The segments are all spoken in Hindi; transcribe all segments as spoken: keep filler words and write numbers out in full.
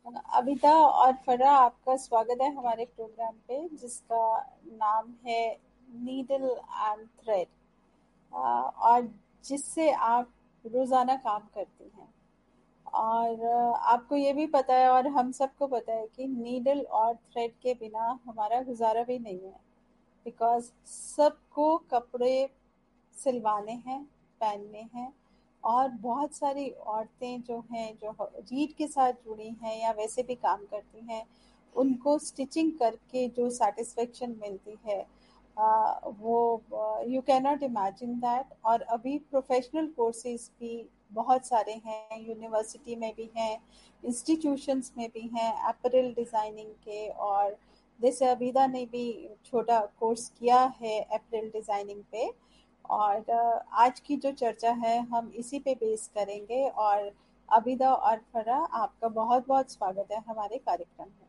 अबिता और फरा, आपका स्वागत है हमारे प्रोग्राम पे जिसका नाम है नीडल एंड थ्रेड, और जिससे आप रोज़ाना काम करती हैं। और अ, आपको ये भी पता है और हम सबको पता है कि नीडल और थ्रेड के बिना हमारा गुजारा भी नहीं है। बिकॉज सबको कपड़े सिलवाने हैं, पहनने हैं। और बहुत सारी औरतें जो हैं, जो रीड के साथ जुड़ी हैं या वैसे भी काम करती हैं, उनको स्टिचिंग करके जो सेटिस्फेक्शन मिलती है, आ, वो you can not imagine that. और अभी प्रोफेशनल कोर्सेज भी बहुत सारे हैं, यूनिवर्सिटी में भी हैं, इंस्टीट्यूशंस में भी हैं अपरेल डिज़ाइनिंग के। और जैसे अबिदा ने भी छोटा कोर्स किया है अपरेल डिज़ाइनिंग पे। और अ, आज की जो चर्चा है हम इसी पे बेस करेंगे। और अबिदा और फरा, आपका बहुत बहुत स्वागत है हमारे कार्यक्रम में।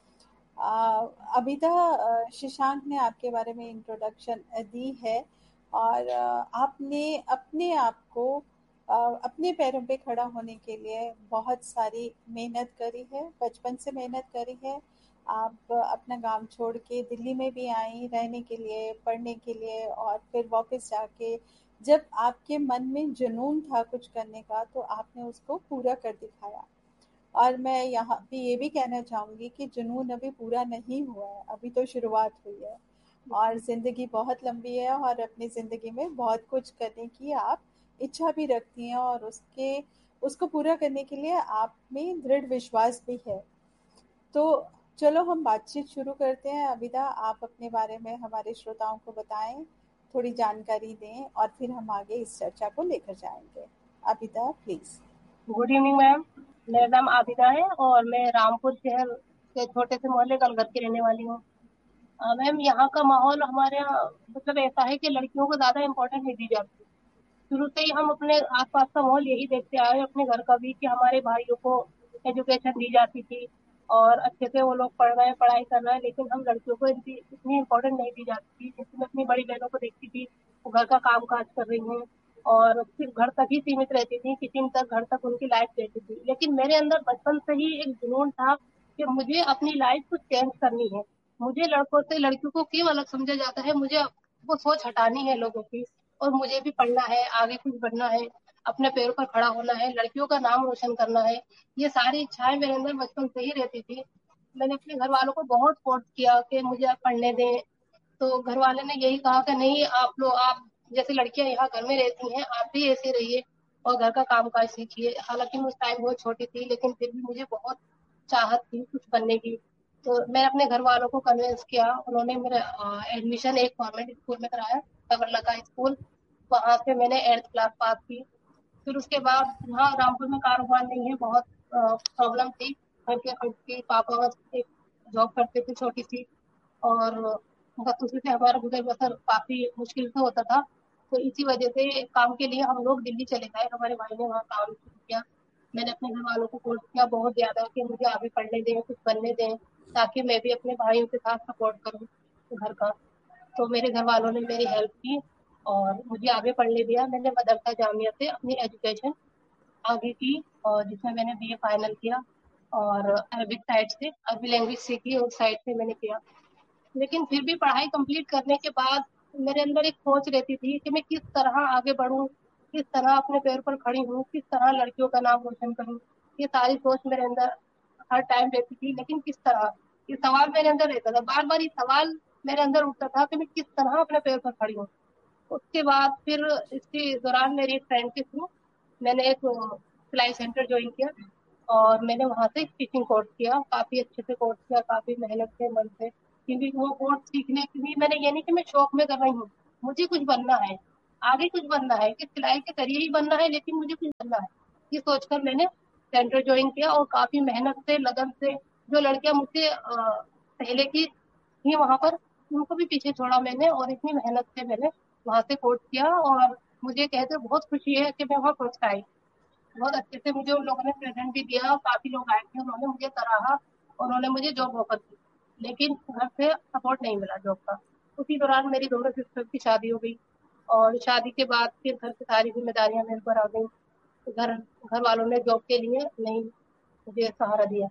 अ, अबिदा, अ, शशांक ने आपके बारे में इंट्रोडक्शन दी है। और अ, आपने अपने आप को अ, अपने पैरों पे खड़ा होने के लिए बहुत सारी मेहनत करी है, बचपन से मेहनत करी है। आप अ, अपना गांव छोड़ के दिल्ली में भी आई रहने के लिए, पढ़ने के लिए, और फिर वापस जाके जब आपके मन में जुनून था कुछ करने का तो आपने उसको पूरा कर दिखाया। और मैं यहाँ पे ये भी कहना चाहूँगी कि जुनून अभी पूरा नहीं हुआ है, अभी तो शुरुआत हुई है। और ज़िंदगी बहुत लंबी है और अपनी ज़िंदगी में बहुत कुछ करने की आप इच्छा भी रखती हैं, और उसके उसको पूरा करने के लिए आप में दृढ़ विश्वास भी है। तो चलो हम बातचीत शुरू करते हैं। अबिदा, आप अपने बारे में हमारे श्रोताओं को बताएं, थोड़ी जानकारी दें, और फिर हम आगे इस चर्चा को लेकर जाएंगे। Abida, please. Good evening ma'am. मेरा नाम आबिदा है और मैं रामपुर शहर के छोटे से मोहल्ले कलगत की रहने वाली हूँ। अ, मैम, यहाँ का माहौल हमारे यहाँ मतलब ऐसा है कि लड़कियों को ज्यादा इम्पोर्टेंस नहीं दी जाती। शुरू से ही हम अपने आसपास का माहौल यही देखते आए, अपने घर का भी, कि हमारे भाइयों को एजुकेशन दी जाती थी और अच्छे से वो लोग पढ़ रहे हैं, पढ़ाई कर रहे हैं, लेकिन हम लड़कियों को इतनी इतनी इम्पोर्टेंस नहीं दी जाती थी। जैसे मैं अपनी बड़ी बहनों को देखती थी, वो घर का काम काज कर रही हैं और सिर्फ घर तक ही सीमित रहती थी, किचन तक, घर तक उनकी लाइफ रहती थी। लेकिन मेरे अंदर बचपन से ही एक जुनून था कि मुझे अपनी लाइफ को चेंज करनी है। मुझे लड़कों से, लड़कियों को क्यों अलग समझा जाता है, मुझे वो सोच हटानी है लोगों की। और मुझे भी पढ़ना है, आगे कुछ बनना है, अपने पैरों पर खड़ा होना है, लड़कियों का नाम रोशन करना है। ये सारी इच्छाएं मेरे अंदर बचपन से ही रहती थी। मैंने अपने घर वालों को बहुत फोर्स किया कि मुझे आप पढ़ने दें। तो घर वाले ने यही कहा कि नहीं, आप लोग, आप जैसे लड़कियां यहाँ घर में रहती हैं, आप भी ऐसे रहिए और घर का काम काज सीखिए। हालांकि मैं उस टाइम बहुत छोटी थी, लेकिन फिर भी मुझे बहुत चाहत थी कुछ बनने की। तो मैंने अपने घर वालों को कन्विंस किया। उन्होंने मेरा एडमिशन एक गवर्नमेंट स्कूल में कराया, तगरलका स्कूल। वहां से मैंने एट्थ क्लास पास की। फिर उसके बाद यहाँ रामपुर में कारोबार नहीं है, बहुत प्रॉब्लम थी घर के खर्च की। पापा एक जॉब करते थे छोटी सी, और बस उसी से हमारा गुजर बसर काफी मुश्किल से होता था। तो इसी वजह से काम के लिए हम लोग दिल्ली चले गए, हमारे भाई ने वहाँ काम शुरू किया। मैंने अपने घर वालों को फोर्स किया बहुत ज्यादा कि मुझे आगे पढ़ने दें, कुछ बनने दें, ताकि मैं भी अपने भाइयों के साथ सपोर्ट करूँ घर का। तो मेरे घर वालों ने मेरी हेल्प की और मुझे आगे पढ़ने दिया। मैंने मदरसा जामिया से अपनी एजुकेशन आगे की, और जिसमें मैंने बीए फाइनल किया। और अरबिक साइड से, अरबी लैंग्वेज सीखी, उस साइड से मैंने किया। लेकिन फिर भी पढ़ाई कंप्लीट करने के बाद मेरे अंदर एक सोच रहती थी कि मैं किस तरह आगे बढ़ूं, किस तरह अपने पैर पर खड़ी हूँ, किस तरह लड़कियों का नाम रोशन करूं। ये सारी सोच मेरे अंदर हर टाइम रहती थी। लेकिन किस तरह, ये सवाल मेरे अंदर रहता था, बार बार ये सवाल मेरे अंदर उठता था कि मैं किस तरह अपने पैर पर खड़ी हूँ। उसके बाद फिर इसके दौरान मेरी एक फ्रेंड के थ्रू मैंने एक सिलाई सेंटर ज्वाइन किया और मैंने वहां से स्टिचिंग कोर्स किया। काफी अच्छे से कोर्स किया, काफी मेहनत से, मन से। क्योंकि वो कोर्स सीखने के लिए मैंने, ये नहीं कि मैं शौक में कर रही हूँ, मुझे कुछ बनना है, आगे कुछ बनना है, कि सिलाई के जरिए ही बनना है, लेकिन मुझे कुछ बनना है। ये सोचकर मैंने सेंटर ज्वाइन किया और काफी मेहनत से, लगन से, जो लड़कियां मुझसे अ, पहले की थी वहां पर, उनको भी पीछे छोड़ा मैंने और इतनी मेहनत से मैंने वहां से कोर्स किया। और मुझे कहते बहुत खुशी है कि मैं वहाँ फर्स्ट आई। बहुत अच्छे से मुझे उन लोगों ने प्रेजेंट भी दिया, काफी लोग आए थे, उन्होंने मुझे सराहा और उन्होंने मुझे जॉब ऑफर की। लेकिन घर से सपोर्ट नहीं मिला जॉब का। उसी दौरान मेरी दोनों सिस्टर की शादी हो गई और शादी के बाद फिर घर की सारी जिम्मेदारियां मेरे पर आ गई। तो घर घर वालों ने जॉब के लिए नहीं मुझे सहारा दिया।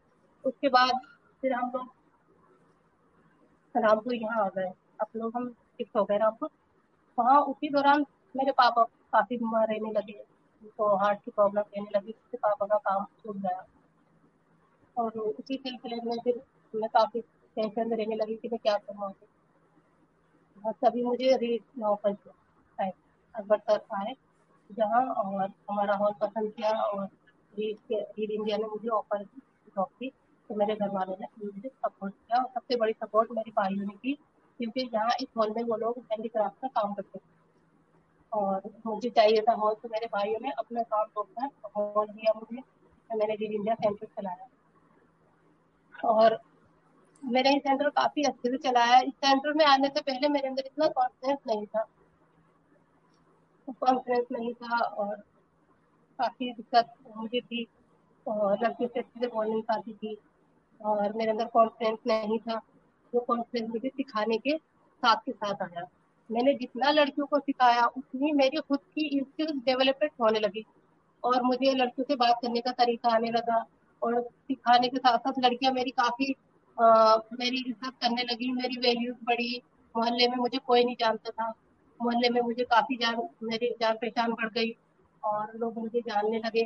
उसके बाद फिर हम लोग रामपुर यहाँ आ गए। अब लोग हम शिफ्ट हो गए रामपुर। वहाँ उसी दौरान मेरे पापा काफी बीमार रहने लगे, उनको हार्ट की प्रॉब्लम रहने लगी, जिससे पापा का काम छूट गया। और उसी सिलसिले में फिर मैं काफी टेंशन में रहने लगी कि मैं क्या करूँ आगे। और तभी मुझे रीड में ऑफर किया, अकबर सर आए जहाँ, और हमारा हॉल पसंद किया, और रीड के रीड इंडिया ने मुझे ऑफर की जॉब की। तो मेरे घर वालों ने मुझे सपोर्ट किया, और सबसे बड़ी सपोर्ट मेरे भाइयों ने की, क्योंकि यहाँ इस हॉल में वो लोग हैंडीक्राफ्ट का काम करते थे, और मुझे चाहिए था हॉल, तो मेरे भाइयों ने अपना काम रोककर हॉल दिया मुझे। तो मैंने रीड इंडिया सेंटर चलाया, और मेरा ये सेंटर काफी अच्छे से चला है। इस सेंटर में आने से पहले मेरे अंदर इतना कॉन्फिडेंस नहीं था, कॉन्फिडेंस नहीं था, और काफी दिक्कत मुझे थी, और लड़कियों से अच्छे से बोल नहीं पाती थी, और मेरे अंदर कॉन्फिडेंस नहीं था। वो कॉन्फिडेंस मुझे सिखाने के साथ के साथ आया। मैंने जितना लड़कियों को सिखाया, उतनी मेरी खुद की स्किल्स डेवलपमेंट होने लगी, और मुझे लड़कियों से बात करने का तरीका आने लगा, और सिखाने के साथ साथ लड़कियां मेरी काफी अ, मेरी इज्जत करने लगी, मेरी वैल्यूज बढ़ी। मोहल्ले में मुझे कोई नहीं जानता था, मोहल्ले में मुझे काफी जान मेरी जान पहचान बढ़ गई, और लोग मुझे जानने लगे।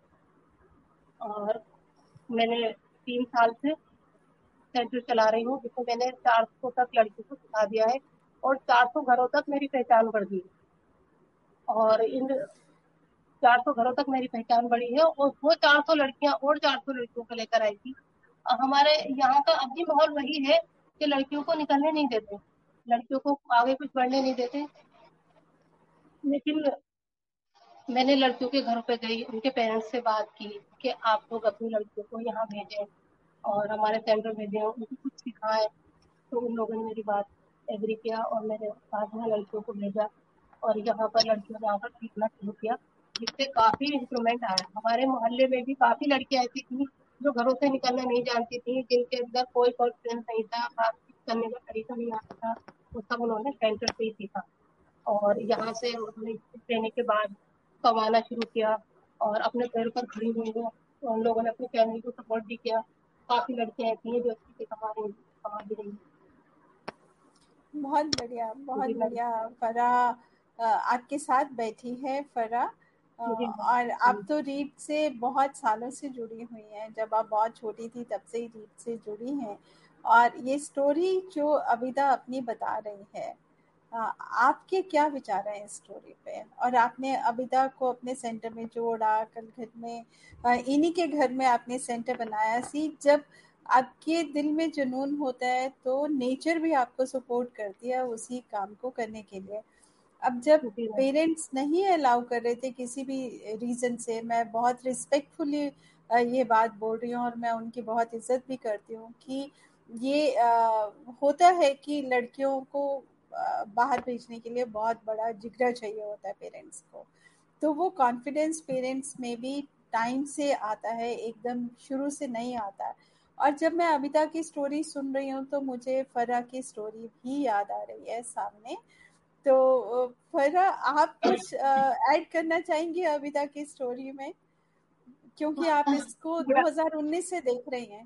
और मैंने तीन साल से सेंटर चला रही हूँ, जिसमें मैंने चार सौ तक लड़कियों को सिखा दिया है, और चार सौ घरों तक मेरी पहचान बढ़ गई। और इन चार सौ घरों तक मेरी पहचान बढ़ी है, और वो चार सौ लड़कियां और चार सौ लड़कियों को लेकर आई थी। अ, हमारे यहाँ का अभी माहौल वही है कि लड़कियों को निकलने नहीं देते, लड़कियों को आगे कुछ बढ़ने नहीं देते। लेकिन मैंने लड़कियों के घरों पे गई, उनके पेरेंट्स से बात की कि आप लोग अपनी लड़कियों को यहाँ भेजें, और हमारे सेंटर भेजें, उनको कुछ सिखाएं। तो उन लोगों ने मेरी बात एग्री किया, और मेरे साथ में लड़कियों को भेजा, और यहाँ पर लड़कियों ने आकर सीखना शुरू किया, जिससे काफी इंप्रूवमेंट आया। हमारे मोहल्ले में भी काफी लड़कियां ऐसी थी जो घरों से निकलना नहीं जानती थी, जिनके अंदर कोई कॉन्फिडेंस नहीं था, बातचीत करने का तरीका नहीं आता था। वो सब उन्होंने सेंटर से ही सीखा, और यहाँ से उन्होंने लेने के बाद कमाना शुरू किया, और अपने पैर पर खड़ी हुई है। तो उन लोगों ने अपनी फैमिली को सपोर्ट भी किया। काफी लड़कियां ऐसी हैं जो अच्छे से कमा रही कमा भी रही हैं। बहुत बढ़िया, बहुत जी मैम। बढ़िया। फराह अ, आपके साथ बैठी है फराह, अ, जी मैम। और आप जी। तो रीड से बहुत सालों से जुड़ी हुई हैं, जब आप बहुत छोटी थी तब से ही रीड से जुड़ी हैं। और ये स्टोरी जो अबिदा अपनी बता रही है, अ, आपके क्या विचार हैं इस स्टोरी पे? और आपने अबिदा को अपने सेंटर में जोड़ा, कल घर में अ, इन्हीं के घर में आपने सेंटर बनाया। सी जब आपके दिल में जुनून होता है तो नेचर भी आपको सपोर्ट करती है उसी काम को करने के लिए। अब जब जी मैम। पेरेंट्स नहीं अलाउ कर रहे थे किसी भी रीज़न से, मैं बहुत रिस्पेक्टफुली ये बात बोल रही हूँ, और मैं उनकी बहुत इज्जत भी करती हूँ कि ये अ, होता है कि लड़कियों को अ, बाहर भेजने के लिए बहुत बड़ा जिगरा चाहिए होता है पेरेंट्स को। तो वो कॉन्फिडेंस पेरेंट्स में भी टाइम से आता है, एकदम शुरू से नहीं आता है। और जब मैं अबिता की स्टोरी सुन रही हूँ तो मुझे फरा की स्टोरी भी याद आ रही है सामने। तो अ, फरा, आप कुछ ऐड करना चाहेंगी अबिता की स्टोरी में, क्योंकि आप इसको गुड। दो हज़ार उन्नीस से देख रही हैं।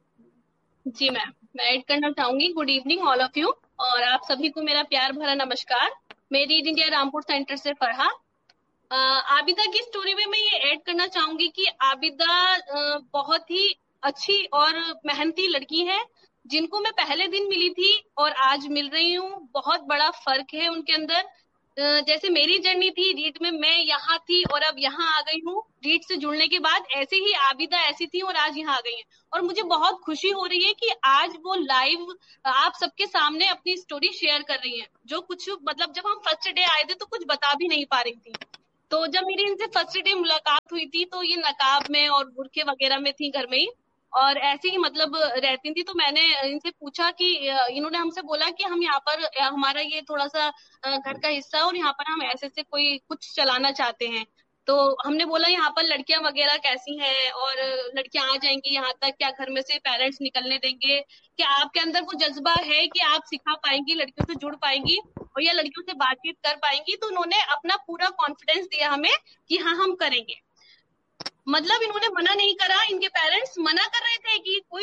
जी मैम, मैं ऐड करना चाहूंगी। Good evening all of you, और आप सभी को मेरा प्यार भरा नमस्कार। मेरी इंडिया रामपुर सेंटर से फरहा। अ, आबिदा की स्टोरी में मैं ये ऐड करना चाहूंगी कि आबिदा अ, बहुत ही अच्छी और मेहनती लड़की है, जिनको मैं पहले दिन मिली थी और आज मिल रही हूँ। बहुत बड़ा फर्क है उनके अंदर। अ, जैसे मेरी जर्नी थी रीड में, मैं यहाँ थी और अब यहाँ आ गई हूँ रीड से जुड़ने के बाद, ऐसे ही आबिदा ऐसी थी और आज यहाँ आ गई है। और मुझे बहुत खुशी हो रही है कि आज वो लाइव आप सबके सामने अपनी स्टोरी शेयर कर रही हैं। जो कुछ मतलब जब हम फर्स्ट डे आए थे तो कुछ बता भी नहीं पा रही थी। तो जब मेरी इनसे फर्स्ट डे मुलाकात हुई थी तो ये नकाब में और बुरखे वगैरह में थी घर में ही, और ऐसे ही मतलब रहती थी। तो मैंने इनसे पूछा कि इन्होंने हमसे बोला कि हम यहाँ पर, हमारा ये थोड़ा सा घर का हिस्सा है और यहाँ पर हम ऐसे से कोई कुछ चलाना चाहते हैं। तो हमने बोला यहाँ पर लड़कियां वगैरह कैसी हैं, और लड़कियां आ जाएंगी यहाँ तक क्या, घर में से पेरेंट्स निकलने देंगे क्या, आपके अंदर वो जज्बा है कि आप सिखा पाएंगी, लड़कियों से जुड़ पाएंगी और या लड़कियों से बातचीत कर पाएंगी। तो उन्होंने अपना पूरा कॉन्फिडेंस दिया हमें कि हाँ हम करेंगे। मतलब इन्होंने मना नहीं करा, इनके पेरेंट्स मना कर रहे थे कि कोई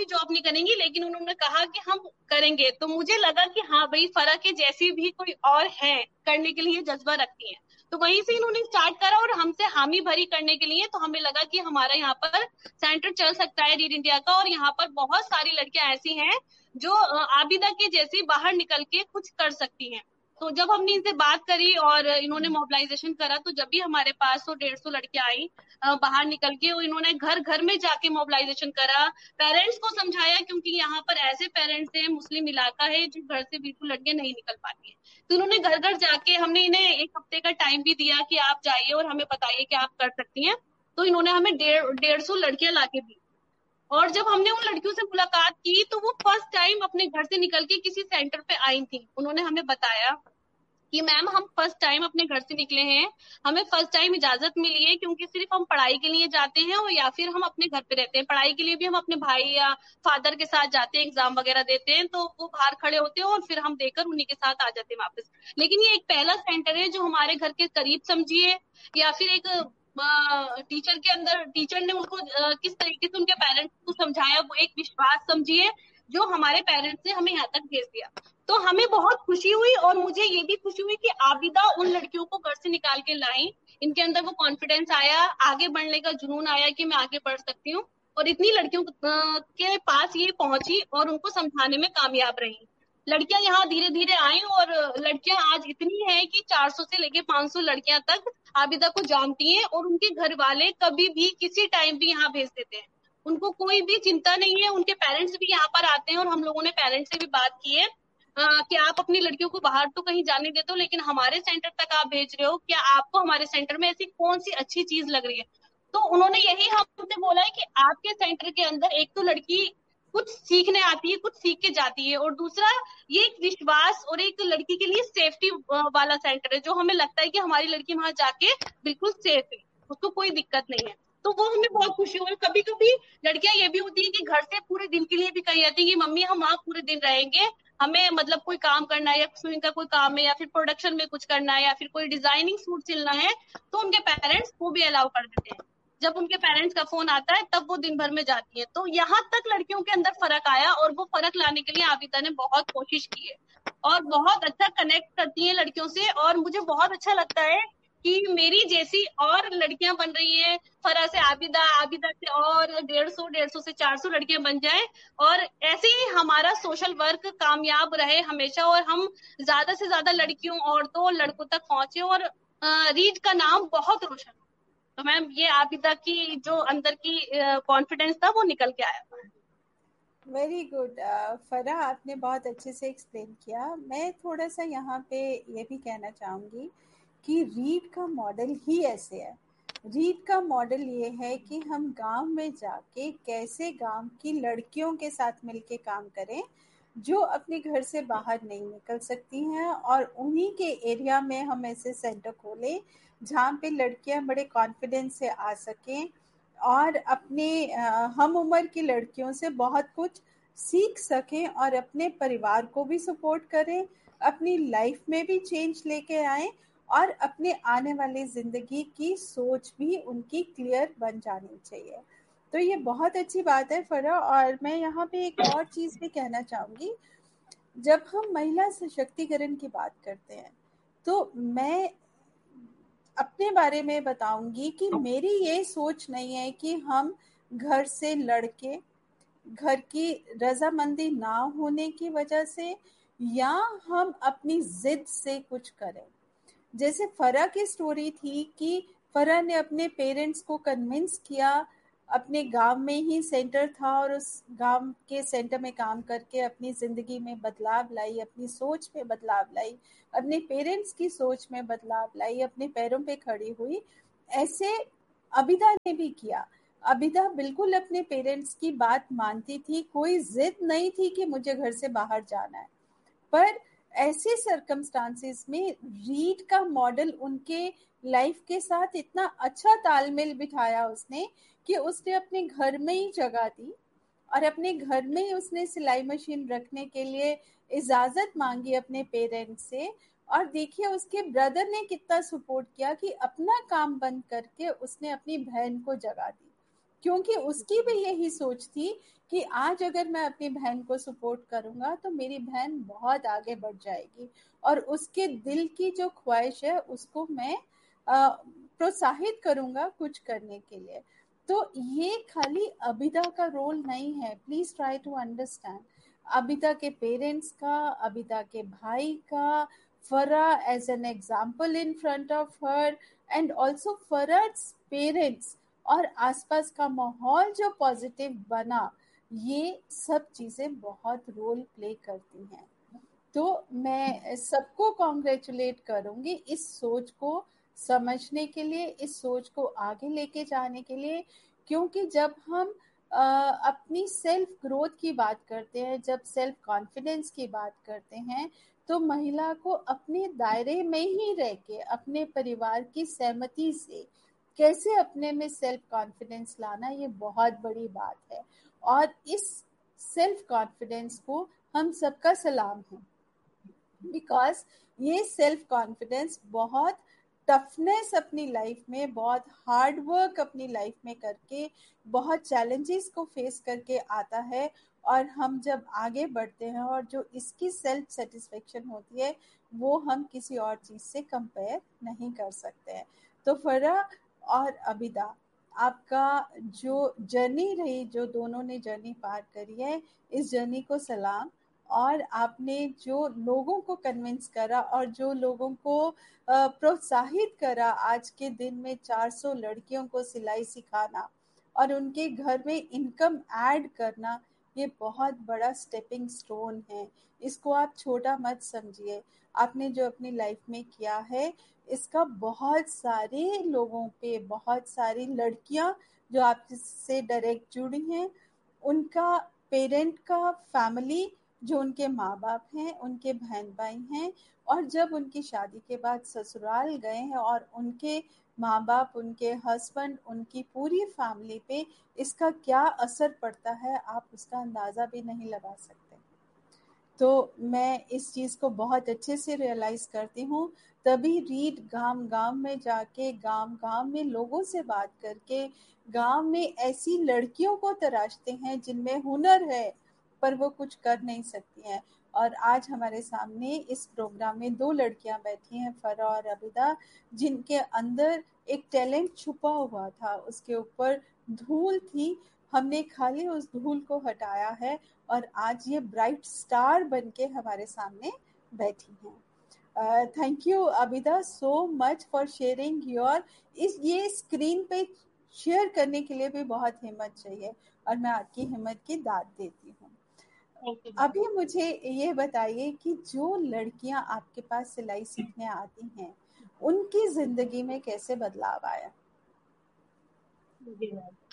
करेंगी, लेकिन उन्होंने कहा कि हम करेंगे। तो मुझे लगा कि हाँ भाई, फरा के जैसी भी कोई और है करने के लिए जज्बा रखती है। तो वहीं से इन्होंने स्टार्ट करा और हमसे हामी भरी करने के लिए। तो हमें लगा कि हमारा यहाँ पर सेंटर चल सकता है रीड इंडिया का, और यहाँ पर बहुत सारी लड़कियां ऐसी हैं जो आबिदा के जैसी बाहर निकल के कुछ कर सकती हैं। तो जब हमने इनसे बात करी और इन्होंने मोबिलाइजेशन करा, तो जब भी हमारे पास सौ डेढ़ सौ लड़कियां आई बाहर निकल के, और इन्होंने घर घर में जाके मोबिलाइजेशन करा, पेरेंट्स को समझाया, क्योंकि यहाँ पर ऐसे पेरेंट्स हैं, मुस्लिम इलाका है, जो घर से बिल्कुल लड़कियां नहीं निकल पाती है। तो उन्होंने घर घर जाके, हमने इन्हें एक हफ्ते का टाइम भी दिया कि आप जाइए और हमें बताइए कि आप कर सकती हैं। तो इन्होंने हमें डेढ़ डेढ़ सौ लड़कियां लाके दी। और जब हमने उन लड़कियों से मुलाकात की, तो वो फर्स्ट टाइम अपने घर से निकल के किसी सेंटर पे आई थी। उन्होंने हमें बताया कि मैम, हम फर्स्ट टाइम अपने घर से निकले हैं, हमें फर्स्ट टाइम इजाजत मिली है, क्योंकि सिर्फ हम पढ़ाई के लिए जाते हैं और या फिर हम अपने घर पे रहते हैं। पढ़ाई के लिए भी हम अपने भाई या फादर के साथ जाते हैं, एग्जाम वगैरह देते हैं, तो वो बाहर खड़े होते हैं और फिर हम देकर उन्हीं के साथ आ जाते हैं वापस। लेकिन ये एक पहला सेंटर है जो हमारे घर के करीब समझिए, या फिर एक टीचर के अंदर, टीचर ने उनको किस तरीके से उनके पेरेंट्स को समझाया, वो एक विश्वास समझिए, जो हमारे पेरेंट्स ने हमें यहाँ तक भेज दिया। तो हमें बहुत खुशी हुई, और मुझे ये भी खुशी हुई कि आबिदा उन लड़कियों को घर से निकाल के लाई। इनके अंदर वो कॉन्फिडेंस आया, आगे बढ़ने का जुनून आया कि मैं आगे बढ़ सकती हूँ, और इतनी लड़कियों के पास ये पहुंची और उनको समझाने में कामयाब रही। लड़कियां यहाँ धीरे धीरे आई, और लड़कियां आज इतनी हैं कि चार सौ से लेके पांच सौ लड़कियां तक आबिदा को जानती हैं, और उनके घर वाले कभी भी किसी टाइम भी यहाँ भेज देते हैं। उनको कोई भी चिंता नहीं है। उनके पेरेंट्स भी यहाँ पर आते हैं, और हम लोगों ने पेरेंट्स से भी बात की है आ, कि आप अपनी लड़कियों को बाहर तो कहीं जाने देते हो, लेकिन हमारे सेंटर तक आप भेज रहे हो, क्या आपको हमारे सेंटर में ऐसी कौन सी अच्छी चीज लग रही है? तो उन्होंने यही हमसे बोला है कि आपके सेंटर के अंदर एक तो लड़की कुछ सीखने आती है, कुछ सीख के जाती है, और दूसरा ये एक विश्वास और एक लड़की के लिए सेफ्टी वाला सेंटर है, जो हमें लगता है कि हमारी लड़की वहां जाके बिल्कुल सेफ है, उसको कोई दिक्कत नहीं है। तो वो हमें बहुत खुशी हुई। कभी कभी लड़कियां ये भी होती है कि घर से पूरे दिन के लिए भी कही जाती है कि मम्मी हम वहां पूरे दिन रहेंगे, हमें मतलब कोई काम करना है, या स्विमिंग का कोई काम है, या फिर प्रोडक्शन में कुछ करना है, या फिर कोई डिजाइनिंग सूट सिलना है, तो उनके पेरेंट्स वो भी अलाउ कर देते हैं। जब उनके पेरेंट्स का फोन आता है तब वो दिन भर में जाती है। तो यहाँ तक लड़कियों के अंदर फर्क आया, और वो फर्क लाने के लिए आबिदा ने बहुत कोशिश की है, और बहुत अच्छा कनेक्ट करती है लड़कियों से। और मुझे बहुत अच्छा लगता है कि मेरी जैसी और लड़कियां बन रही है, फरा से आबिदा, आबिदा से और डेढ़ सौ डेढ़ सौ से चार सौ लड़कियां बन जाए, और ऐसे ही हमारा सोशल वर्क कामयाब रहे हमेशा, और हम ज्यादा से ज्यादा लड़कियों, औरतों, लड़कों तक पहुंचे, और रीड का नाम बहुत रोशन हो। तो मैम, ये आबिदा की जो अंदर की कॉन्फिडेंस था वो निकल के आया। वेरी गुड फरा, आपने बहुत अच्छे से एक्सप्लेन किया। मैं थोड़ा सा यहाँ पे ये भी कहना चाहूँगी कि रीड का मॉडल ही ऐसे है। रीड का मॉडल ये है कि हम गांव में जाके कैसे गांव की लड़कियों के साथ मिलके काम करें, जो अपने घर से बाहर नहीं निकल सकती हैं, और उन्हीं के एरिया में हम ऐसे सेंटर खोलें जहाँ पे लड़कियां बड़े कॉन्फिडेंस से आ सकें, और अपने हम उम्र की लड़कियों से बहुत कुछ सीख सकें, और अपने परिवार को भी सपोर्ट करें, अपनी लाइफ में भी चेंज लेके आएं, और अपने आने वाली ज़िंदगी की सोच भी उनकी क्लियर बन जानी चाहिए। तो ये बहुत अच्छी बात है फरा। और मैं यहाँ पे एक और चीज़ भी कहना चाहूँगी। जब हम महिला सशक्तिकरण की बात करते हैं, तो मैं अपने बारे में बताऊंगी कि मेरी ये सोच नहीं है कि हम घर से लड़के, घर की रजामंदी ना होने की वजह से, या हम अपनी जिद से कुछ करें। जैसे फरा की स्टोरी थी कि फरा ने अपने पेरेंट्स को कन्विंस किया, अपने गांव में ही सेंटर था, और उस गांव के सेंटर में काम करके अपनी ज़िंदगी में बदलाव लाई, अपनी सोच में बदलाव लाई, अपने पेरेंट्स की सोच में बदलाव लाई, अपने पैरों पे खड़ी हुई। ऐसे अबिदा ने भी किया। अबिदा बिल्कुल अपने पेरेंट्स की बात मानती थी, कोई जिद नहीं थी कि मुझे घर से बाहर जाना है। पर ऐसे सर्कमस्टांसेस में रीड का मॉडल उनके लाइफ के साथ इतना अच्छा तालमेल बिठाया उसने, कि उसने अपने घर में ही जगह दी, और अपने घर में ही उसने सिलाई मशीन रखने के लिए इजाजत मांगी अपने पेरेंट्स से। और देखिए उसके ब्रदर ने कितना सपोर्ट किया कि अपना काम बंद करके उसने अपनी बहन को जगह दी। क्योंकि उसकी भी यही सोच थी कि आज अगर मैं अपनी बहन को सपोर्ट करूंगा तो मेरी बहन बहुत आगे बढ़ जाएगी, और उसके दिल की जो ख्वाहिश है उसको मैं प्रोत्साहित करूंगा कुछ करने के लिए। तो ये खाली अबिदा का रोल नहीं है, please try to understand. Abida के पेरेंट्स का, अबिदा के भाई का, फरा as an example in front of her, and also फरा's parents और आसपास का माहौल जो पॉजिटिव बना, ये सब चीजें बहुत रोल प्ले करती हैं। तो मैं सबको कॉन्ग्रेचुलेट करूंगी इस सोच को समझने के लिए, इस सोच को आगे लेके जाने के लिए, क्योंकि जब हम आ, अपनी सेल्फ ग्रोथ की बात करते हैं, जब सेल्फ कॉन्फिडेंस की बात करते हैं, तो महिला को अपने दायरे में ही रह के अपने परिवार की सहमति से कैसे अपने में सेल्फ कॉन्फिडेंस लाना, ये बहुत बड़ी बात है। और इस सेल्फ कॉन्फिडेंस को हम सबका सलाम है, बिकॉज ये सेल्फ कॉन्फिडेंस बहुत टफनेस अपनी लाइफ में, बहुत हार्ड वर्क अपनी लाइफ में करके, बहुत चैलेंजेस को फेस करके आता है। और हम जब आगे बढ़ते हैं और जो इसकी सेल्फ सेटिस्फेक्शन होती है वो हम किसी और चीज से कंपेयर नहीं कर सकते हैं। तो फरा और अबिदा, आपका जो जर्नी रही, जो दोनों ने जर्नी पार करी है, इस जर्नी को सलाम। और आपने जो लोगों को कन्विंस करा और जो लोगों को प्रोत्साहित करा आज के दिन में चार सौ लड़कियों को सिलाई सिखाना और उनके घर में इनकम ऐड करना, ये बहुत बड़ा स्टेपिंग स्टोन है। इसको आप छोटा मत समझिए। आपने जो अपनी लाइफ में किया है इसका बहुत सारे लोगों पे, बहुत सारी लड़कियां जो आपसे डायरेक्ट जुड़ी हैं, उनका पेरेंट का फैमिली जो उनके माँ बाप हैं, उनके बहन भाई हैं, और जब उनकी शादी के बाद ससुराल गए हैं और उनके माँ बाप, उनके हस्बैंड, उनकी पूरी फैमिली पे इसका क्या असर पड़ता है, आप उसका अंदाजा भी नहीं लगा सकते। तो मैं इस चीज को बहुत अच्छे से रियलाइज करती हूँ। तभी रीड गांव गांव में जाके, गांव गांव में लोगों से बात करके, गांव में ऐसी लड़कियों को तराशते हैं जिनमें हुनर है पर वो कुछ कर नहीं सकती हैं। और आज हमारे सामने इस प्रोग्राम में दो लड़कियां बैठी हैं, फरा और अबिदा, जिनके अंदर एक टैलेंट छुपा हुआ था, उसके ऊपर धूल थी, हमने खाली उस धूल को हटाया है और आज ये ब्राइट स्टार बनके हमारे सामने बैठी हैं। Thank you Abida so much for sharing your, इस ये स्क्रीन पे शेयर करने के लिए भी बहुत हिम्मत चाहिए और मैं आपकी हिम्मत की दाद देती हूँ। अभी मुझे ये बताइए कि जो लड़कियां आपके पास सिलाई सीखने आती हैं उनकी जिंदगी में कैसे बदलाव आया? जी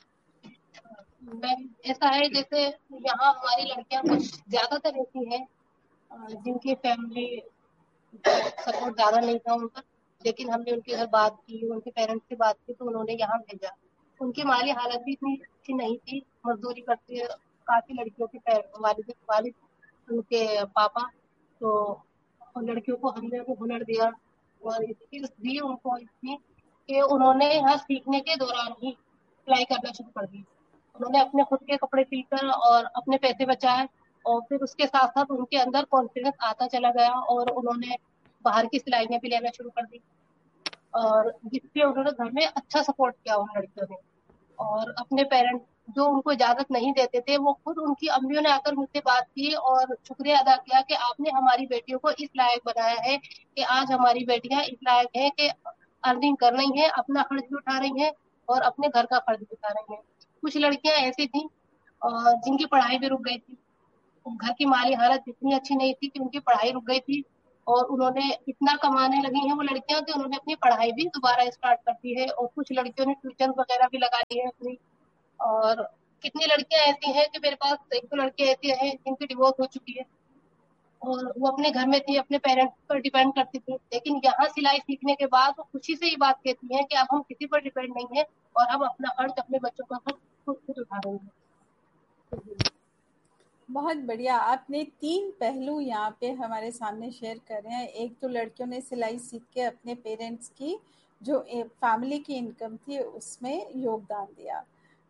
मैम, ऐसा है जैसे यहाँ हमारी लड़कियां कुछ ज्यादातर ऐसी हैं जिनकी फैमिली सपोर्ट ज्यादा नहीं था उनका, लेकिन हमने उनके घर बात की, उनके पेरेंट्स से बात की तो उन्होंने यहाँ भेजा। उनकी माली हालत भी इतनी अच्छी नहीं थी, मजदूरी करती है काफी लड़कियों के वालिद वालिद उनके पापा, तो लड़कियों को हमने वो हुनर दिया और स्किल्स दी उनको इतनी कि उन्होंने यहाँ सीखने के दौरान ही सिलाई करना शुरू कर दी। उन्होंने अपने खुद के कपड़े सिलकर और अपने पैसे बचाए और फिर उसके साथ साथ उनके अंदर कॉन्फिडेंस आता चला गया और उन्होंने बाहर की सिलाइयाँ भी लेना शुरू कर दी और जिससे उन्होंने घर में अच्छा सपोर्ट किया उन लड़कियों ने। और अपने पेरेंट्स जो उनको इजाजत नहीं देते थे वो खुद उनकी अम्मियों ने आकर मुझसे बात की और शुक्रिया अदा किया कि आपने हमारी बेटियों को इस लायक बनाया है कि आज हमारी बेटियां इस लायक हैं कि अर्निंग कर रही हैं, अपना खर्च भी उठा रही हैं और अपने घर का खर्च भी उठा रही हैं। कुछ लड़कियां ऐसी थी जिनकी पढ़ाई भी रुक गई थी, घर की माली हालत इतनी अच्छी नहीं थी कि उनकी पढ़ाई रुक गई थी और उन्होंने इतना कमाने लगी हैं वो लड़कियां कि उन्होंने अपनी पढ़ाई भी दोबारा स्टार्ट कर दी है और कुछ लड़कियों ने ट्यूशन वगैरह भी लगा ली है अपनी। और कितनी लड़कियां ऐसी हैं कि मेरे पास एक दो लड़कियां ऐसी हैं जिनकी डिवोर्स हो चुकी है और वो अपने घर में थी, अपने पेरेंट्स पर डिपेंड करती थी, लेकिन यहाँ सिलाई सीखने के बाद वो खुशी से ये बात कहती हैं कि अब हम किसी पर डिपेंड नहीं है और हम अपना खर्च, अपने बच्चों का खर्च खुद खुद उठा रहे हैं। बहुत बढ़िया, आपने तीन पहलू यहाँ पे हमारे सामने शेयर कर रहे हैं। एक तो लड़कियों ने सिलाई सीख के अपने पेरेंट्स की जो फैमिली की इनकम थी उसमें योगदान दिया।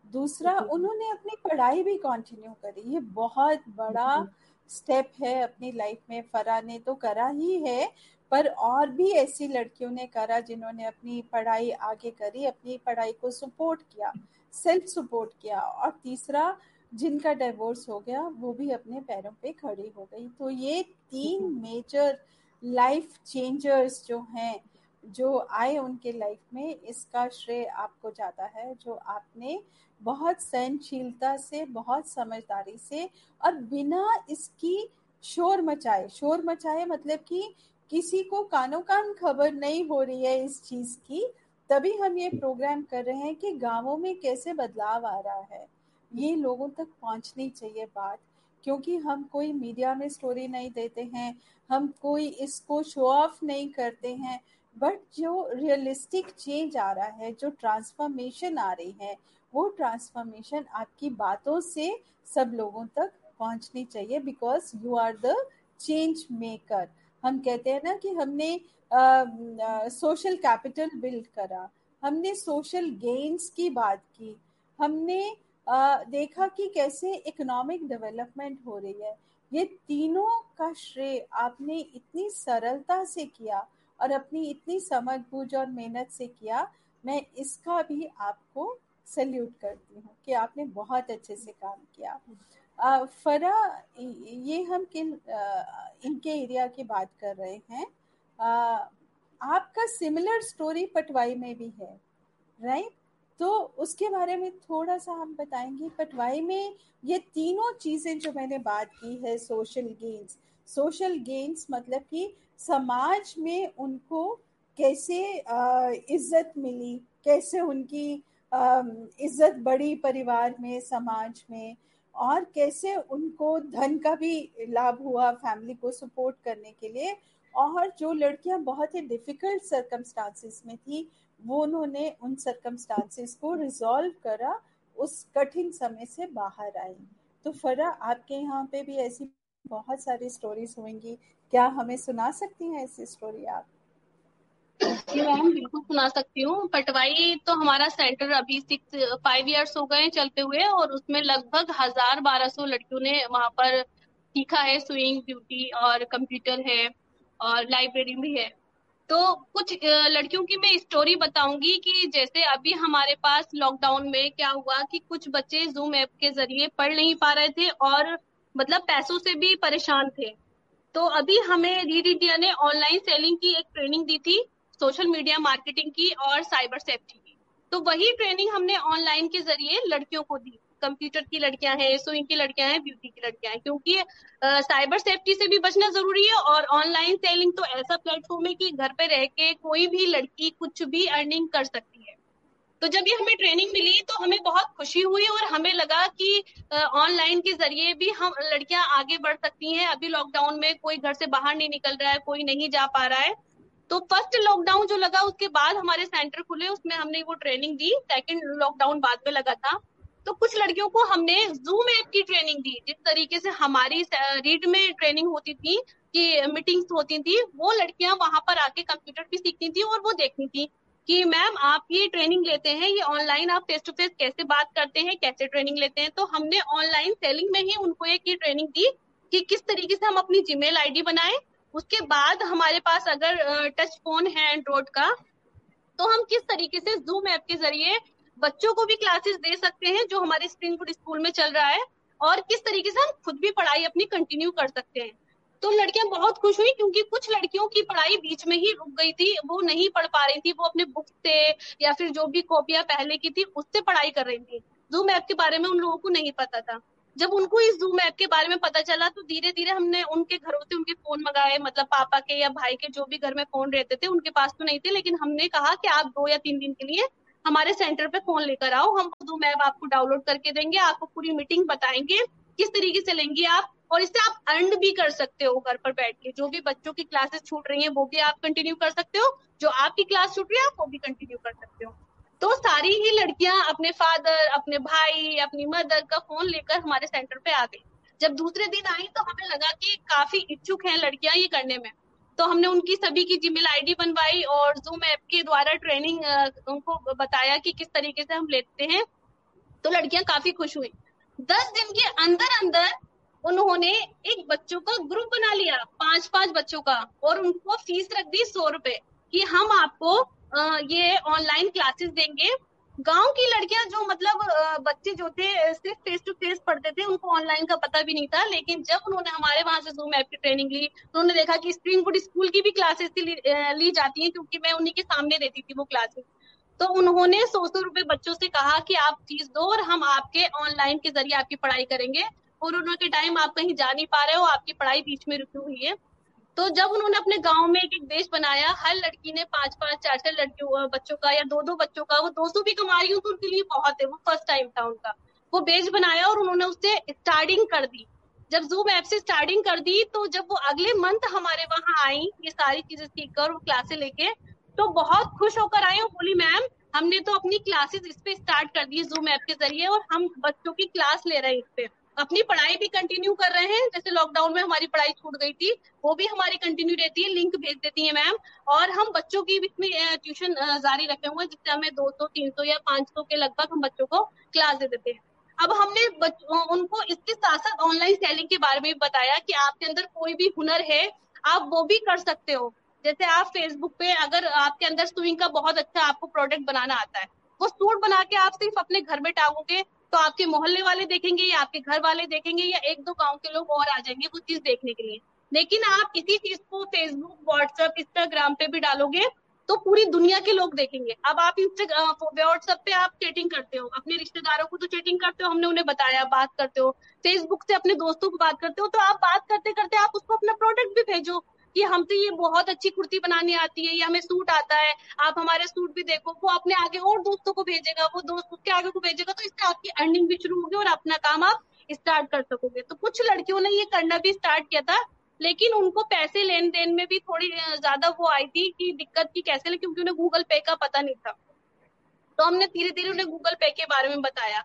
दूसरा, उन्होंने अपनी पढ़ाई भी कंटिन्यू करी। ये बहुत बड़ा स्टेप है अपनी लाइफ में। फराह ने तो करा ही है, पर और भी ऐसी लड़कियों ने करा जिन्होंने अपनी पढ़ाई आगे करी, अपनी पढ़ाई को सपोर्ट किया, सेल्फ सपोर्ट किया। और तीसरा, जिनका डिवोर्स हो गया वो भी अपने पैरों पे खड़ी हो गई। तो ये तीन मेजर लाइफ चेंजर्स जो हैं, जो आए उनके लाइफ में, इसका श्रेय आपको जाता है, जो आपने बहुत सहनशीलता से, बहुत समझदारी से और बिना इसकी शोर मचाए, शोर मचाए मतलब कि किसी को कानों कान खबर नहीं हो रही है इस चीज की, तभी हम ये प्रोग्राम कर रहे हैं कि गांवों में कैसे बदलाव आ रहा है, ये लोगों तक पहुंचनी चाहिए बात। क्योंकि हम कोई मीडिया में स्टोरी नहीं देते हैं, हम कोई इसको शो ऑफ नहीं करते हैं, बट जो रियलिस्टिक चेंज आ रहा है, जो ट्रांसफॉर्मेशन आ रही है, वो ट्रांसफॉर्मेशन आपकी बातों से सब लोगों तक पहुंचनी चाहिए, because you are the change maker. हम कहते हैं ना कि हमने सोशल कैपिटल बिल्ड करा, हमने सोशल गेन्स की बात की, हमने uh, देखा कि कैसे इकोनॉमिक डेवलपमेंट हो रही है। ये तीनों का श्रेय आपने इतनी सरलता से किया और अपनी इतनी समझ बूझ और मेहनत से किया। मैं इसका भी आपको सैल्यूट करती हूँ कि आपने बहुत अच्छे से काम किया। आ, फरा, ये हम किन आ, इनके एरिया की बात कर रहे हैं। आ, आपका सिमिलर स्टोरी पटवाई में भी है, राइट? तो उसके बारे में थोड़ा सा हम बताएंगे। पटवाई में ये तीनों चीजें जो मैंने बात की है, सोशल गेन्स, सोशल गेन्स मतलब कि समाज में उनको कैसे इज्जत मिली, कैसे उनकी इज्जत बढ़ी परिवार में, समाज में, और कैसे उनको धन का भी लाभ हुआ फैमिली को सपोर्ट करने के लिए। और जो लड़कियां बहुत ही डिफिकल्ट सर्कमस्टांसिस में थी, वो उन्होंने उन सर्कमस्टांसिस को रिजॉल्व करा, उस कठिन समय से बाहर आई। तो फरा, आपके यहाँ पे भी ऐसी बहुत सारी स्टोरीज होंगी, क्या हमें सुना सकती हैं ऐसी स्टोरी आप? जी मैम, बिल्कुल सुना सकती हूँ। पटवाई तो हमारा सेंटर अभी सिक्स फाइव इयर्स हो गए चलते हुए, और उसमें लगभग हजार बारह सौ लड़कियों ने वहां पर सीखा है। स्विंग, ब्यूटी और कंप्यूटर है और लाइब्रेरी भी है। तो कुछ लड़कियों की मैं स्टोरी बताऊंगी कि जैसे अभी हमारे पास लॉकडाउन में क्या हुआ कि कुछ बच्चे जूम ऐप के जरिए पढ़ नहीं पा रहे थे और मतलब पैसों से भी परेशान थे। तो अभी हमें रीड इंडिया ने ऑनलाइन सेलिंग की एक ट्रेनिंग दी थी, सोशल मीडिया मार्केटिंग की और साइबर सेफ्टी की। तो वही ट्रेनिंग हमने ऑनलाइन के जरिए लड़कियों को दी। कंप्यूटर की लड़कियां हैं, स्विंग की लड़कियां हैं, ब्यूटी की लड़कियां हैं, क्योंकि साइबर सेफ्टी से भी बचना जरूरी है। और ऑनलाइन सेलिंग तो ऐसा प्लेटफॉर्म है कि घर पे रह के कोई भी लड़की कुछ भी अर्निंग कर सकती है। तो जब ये हमें ट्रेनिंग मिली तो हमें बहुत खुशी हुई और हमें लगा कि ऑनलाइन के जरिए भी हम लड़कियां आगे बढ़ सकती हैं। अभी लॉकडाउन में कोई घर से बाहर नहीं निकल रहा है, कोई नहीं जा पा रहा है। तो फर्स्ट लॉकडाउन जो लगा उसके बाद हमारे सेंटर खुले, उसमें हमने वो ट्रेनिंग दी। सेकंड लॉकडाउन बाद में लगा था, तो कुछ लड़कियों को हमने जूम ऐप की ट्रेनिंग दी। जिस तरीके से हमारी रीड में ट्रेनिंग होती थी कि मीटिंग्स होती थी, वो लड़कियां वहां पर आके कंप्यूटर भी सीखती थी और वो देखती थी कि मैम आप ये ट्रेनिंग लेते हैं, ये ऑनलाइन आप फेस टू फेस कैसे बात करते हैं, कैसे ट्रेनिंग लेते हैं। तो हमने ऑनलाइन सेलिंग में ही उनको एक ये ट्रेनिंग दी कि किस तरीके से हम अपनी जीमेल आईडी बनाएं। उसके बाद हमारे पास अगर टच फोन है एंड्रॉइड का, तो हम किस तरीके से जूम ऐप के जरिए बच्चों को भी क्लासेस दे सकते हैं जो हमारे स्प्रिंग फूड स्कूल में चल रहा है, और किस तरीके से हम खुद भी पढ़ाई अपनी कंटिन्यू कर सकते हैं। तो लड़कियां बहुत खुश हुई, क्योंकि कुछ लड़कियों की पढ़ाई बीच में ही रुक गई थी, वो नहीं पढ़ पा रही थी, वो अपने बुक से या फिर जो भी कॉपियां पहले की थी उससे पढ़ाई कर रही थी। जूम ऐप के बारे में उन लोगों को नहीं पता था। जब उनको इस जूम ऐप के बारे में पता चला तो धीरे धीरे हमने उनके घरों से उनके फोन मंगाए, मतलब पापा के या भाई के जो भी घर में फोन रहते थे, उनके पास तो नहीं थे, लेकिन हमने कहा कि आप दो या तीन दिन के लिए हमारे सेंटर पे फोन लेकर आओ, हम जूम ऐप आपको डाउनलोड करके देंगे, आपको पूरी मीटिंग बताएंगे किस तरीके से लेंगे आप, और इससे आप अर्न भी कर सकते हो घर पर बैठ के। जो भी बच्चों की क्लासेस छूट रही हैं वो भी आप कंटिन्यू कर सकते हो, जो आपकी क्लास छूट रही है आप वो भी कंटिन्यू कर सकते हो। तो सारी ही लड़कियां अपने फादर, अपने भाई, अपनी मदर का फोन लेकर हमारे सेंटर पे आ गई। जब दूसरे दिन आई तो हमें लगा कि काफी इच्छुक हैं लड़कियां ये करने में, तो हमने उनकी सभी की जीमेल आईडी बनवाई और जूम ऐप के द्वारा ट्रेनिंग उनको बताया कि किस तरीके से हम लेते हैं। तो लड़कियां काफी खुश हुई। दस दिन के अंदर अंदर उन्होंने एक बच्चों का ग्रुप बना लिया, पांच पांच बच्चों का, और उनको फीस रख दी सौ रुपए कि हम आपको आ, ये ऑनलाइन क्लासेस देंगे। गांव की लड़कियां जो मतलब आ, बच्चे जो थे सिर्फ फेस टू फेस पढ़ते थे, उनको ऑनलाइन का पता भी नहीं था। लेकिन जब उन्होंने हमारे वहां से जूम ऐप की ट्रेनिंग ली, तो उन्होंने देखा कि स्प्रिंग बोर्ड स्कूल की भी क्लासेस ली, ली जाती हैं, क्योंकि मैं उन्हीं के सामने देती थी वो क्लासेस। तो उन्होंने सौ सौ रुपए बच्चों से कहा कि आप फीस दो और हम आपके ऑनलाइन के जरिए आपकी पढ़ाई करेंगे। कोरोना के टाइम आप कहीं जा नहीं पा रहे हो, आपकी पढ़ाई बीच में रुकी हुई है। तो जब उन्होंने अपने गांव में एक एक देश बनाया, हर लड़की ने पांच पांच चार चार लड़कियों बच्चों का या दो दो बच्चों का, वो दो सौ भी कमा रही हूँ तो उनके लिए बहुत है, वो फर्स्ट टाइम था उनका। वो बेच बनाया और उन्होंने उससे स्टार्टिंग कर दी। जब जूम ऐप से स्टार्टिंग कर दी, तो जब वो अगले मंथ हमारे वहां आई ये सारी चीजें सीखकर वो क्लासे लेके, तो बहुत खुश होकर आई और बोली मैम हमने तो अपनी क्लासेस इस पे स्टार्ट कर दी जूम ऐप के जरिए, और हम बच्चों की क्लास ले रहे हैं इस पे, अपनी पढ़ाई भी कंटिन्यू कर रहे हैं। जैसे लॉकडाउन में हमारी पढ़ाई छूट गई थी, वो भी हमारी कंटिन्यू रहती है, लिंक भेज देती है मैम। और हम बच्चों की भी इसमें ट्यूशन जारी रखे हुए हैं, जिससे हमें दो सौ तीन सौ या पांच सौ के लगभग हम बच्चों को क्लास दे देते हैं। अब हमने बच, उनको इसके साथ साथ ऑनलाइन सेलिंग के बारे में भी बताया कि आपके अंदर कोई भी हुनर है, आप वो भी कर सकते हो। जैसे आप फेसबुक पे अगर आपके अंदर सुइंग का बहुत अच्छा आपको प्रोडक्ट बनाना आता है, वो सूट बना के आप सिर्फ अपने घर में टांगोगे, तो आपके मोहल्ले वाले देखेंगे या आपके घर वाले देखेंगे या एक दो गांव के लोग और आ जाएंगे वो चीज देखने के लिए। लेकिन आप इसी चीज को फेसबुक, व्हाट्सएप, इंस्टाग्राम पे भी डालोगे तो पूरी दुनिया के लोग देखेंगे। अब आप इंस्टाग्राम, व्हाट्सएप पे आप चैटिंग करते हो, अपने रिश्तेदारों को तो चैटिंग करते हो, हमने उन्हें बताया, बात करते हो, फेसबुक से अपने दोस्तों को बात करते हो, तो आप बात करते करते आप उसको अपना प्रोडक्ट भी भेजो कि हमसे ये बहुत अच्छी कुर्ती बनानी आती है, ये हमें सूट आता है, आप हमारे सूट भी देखो। वो अपने आगे और दोस्तों को भेजेगा, वो दोस्त उसके आगे को भेजेगा, तो इससे आपकी अर्निंग भी शुरू होगी और अपना काम आप स्टार्ट कर सकोगे। तो कुछ लड़कियों ने ये करना भी स्टार्ट किया था, लेकिन उनको पैसे लेन देन में भी थोड़ी ज्यादा वो आई थी कि दिक्कत की कैसे ले, क्योंकि उन्हें गूगल पे का पता नहीं था। तो हमने धीरे धीरे उन्हें गूगल पे के बारे में बताया।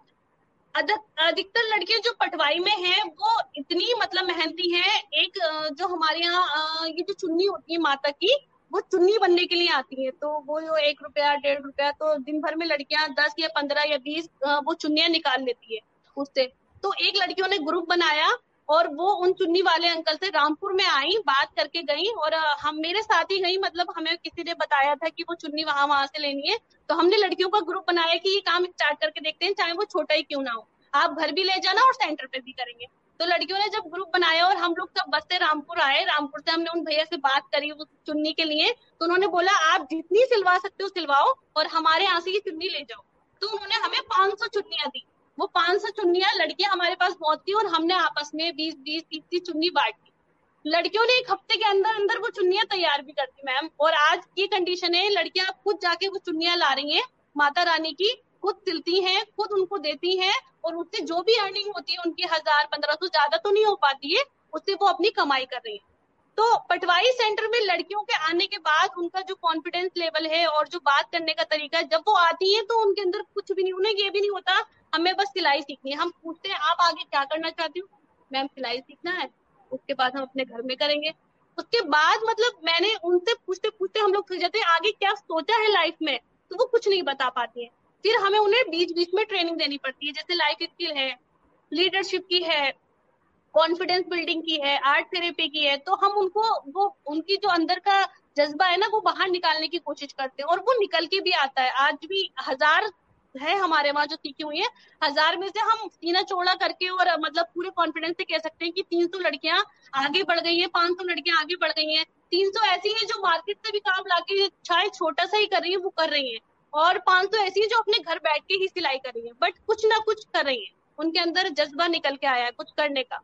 अधिकतर लड़कियां जो पटवाई में हैं वो इतनी मतलब मेहनती हैं। एक जो हमारे यहाँ ये जो चुन्नी होती है माता की, वो चुन्नी बनने के लिए आती है, तो वो जो एक रुपया डेढ़ रुपया, तो दिन भर में लड़कियां दस या पंद्रह या बीस वो चुन्नियां निकाल लेती है उससे। तो एक लड़कियों ने ग्रुप बनाया और वो उन चुन्नी वाले अंकल से रामपुर में आई, बात करके गई, और हम मेरे साथ ही गई, मतलब हमें किसी ने बताया था कि वो चुन्नी वहां वहां से लेनी है। तो हमने लड़कियों का ग्रुप बनाया कि ये काम स्टार्ट करके देखते हैं, चाहे वो छोटा ही क्यों ना हो, आप घर भी ले जाना और सेंटर पे भी करेंगे। तो लड़कियों ने जब ग्रुप बनाया और हम लोग सब बस से रामपुर आए, रामपुर से हमने उन भैया से बात करी वो चुन्नी के लिए, तो उन्होंने बोला आप जितनी सिलवा सकते हो सिलवाओ और हमारे यहाँ से ये चुन्नी ले जाओ। तो उन्होंने हमें पांच सौ चुन्नियां दी। वो पांच सौ चुन्नियां लड़कियां हमारे पास बहुत थी और हमने आपस में बीस बीस तीस तीस चुन्नी बांट दी। लड़कियों ने एक हफ्ते के अंदर अंदर वो चुन्नियां तैयार भी कर दी मैम। और आज की कंडीशन है लड़कियां खुद जाके वो चुन्नियां ला रही हैं माता रानी की, खुद सिलती हैं, खुद उनको देती हैं, और उससे जो भी अर्निंग होती है उनकी हजार पंद्रह सौ, ज्यादा तो नहीं हो पाती है, उससे वो अपनी कमाई कर रही है। तो पटवारी सेंटर में लड़कियों के आने के बाद उनका जो कॉन्फिडेंस लेवल है और जो बात करने का तरीका है, जब वो आती है तो उनके अंदर कुछ भी नहीं, उन्हें ये भी नहीं होता हमें बस सिलाई सीखनी है। हम पूछते हैं आप आगे क्या करना चाहती हो, मैम सिलाई सीखना है, उसके बाद हम अपने घर में करेंगे। उसके बाद मतलब मैंने उनसे पूछते पूछते हम लोग जाते हैं आगे क्या सोचा है लाइफ में, तो वो कुछ नहीं बता पाती है। फिर हमें उन्हें बीच बीच में ट्रेनिंग देनी पड़ती है, जैसे लाइफ स्किल है, लीडरशिप की है, कॉन्फिडेंस बिल्डिंग की है, आर्ट थेरेपी की है। तो हम उनको वो उनकी जो अंदर का जज्बा है ना वो बाहर निकालने की कोशिश करते हैं और वो निकल के भी आता है। आज भी हजार है हमारे वहां जो सीखी हुई है, हजार में से हम सीना चौड़ा करके और मतलब पूरे कॉन्फिडेंस से कह सकते हैं कि तीन सौ लड़कियां आगे बढ़ गई है, पांच सौ लड़कियां आगे बढ़ गई हैं। तीन सौ ऐसी है जो मार्केट से भी काम लाके चाहे छोटा सा ही कर रही है वो कर रही है, और पांच सौ ऐसी है जो अपने घर बैठ के ही सिलाई कर रही है, बट कुछ ना कुछ कर रही है, उनके अंदर जज्बा निकल के आया है कुछ करने का।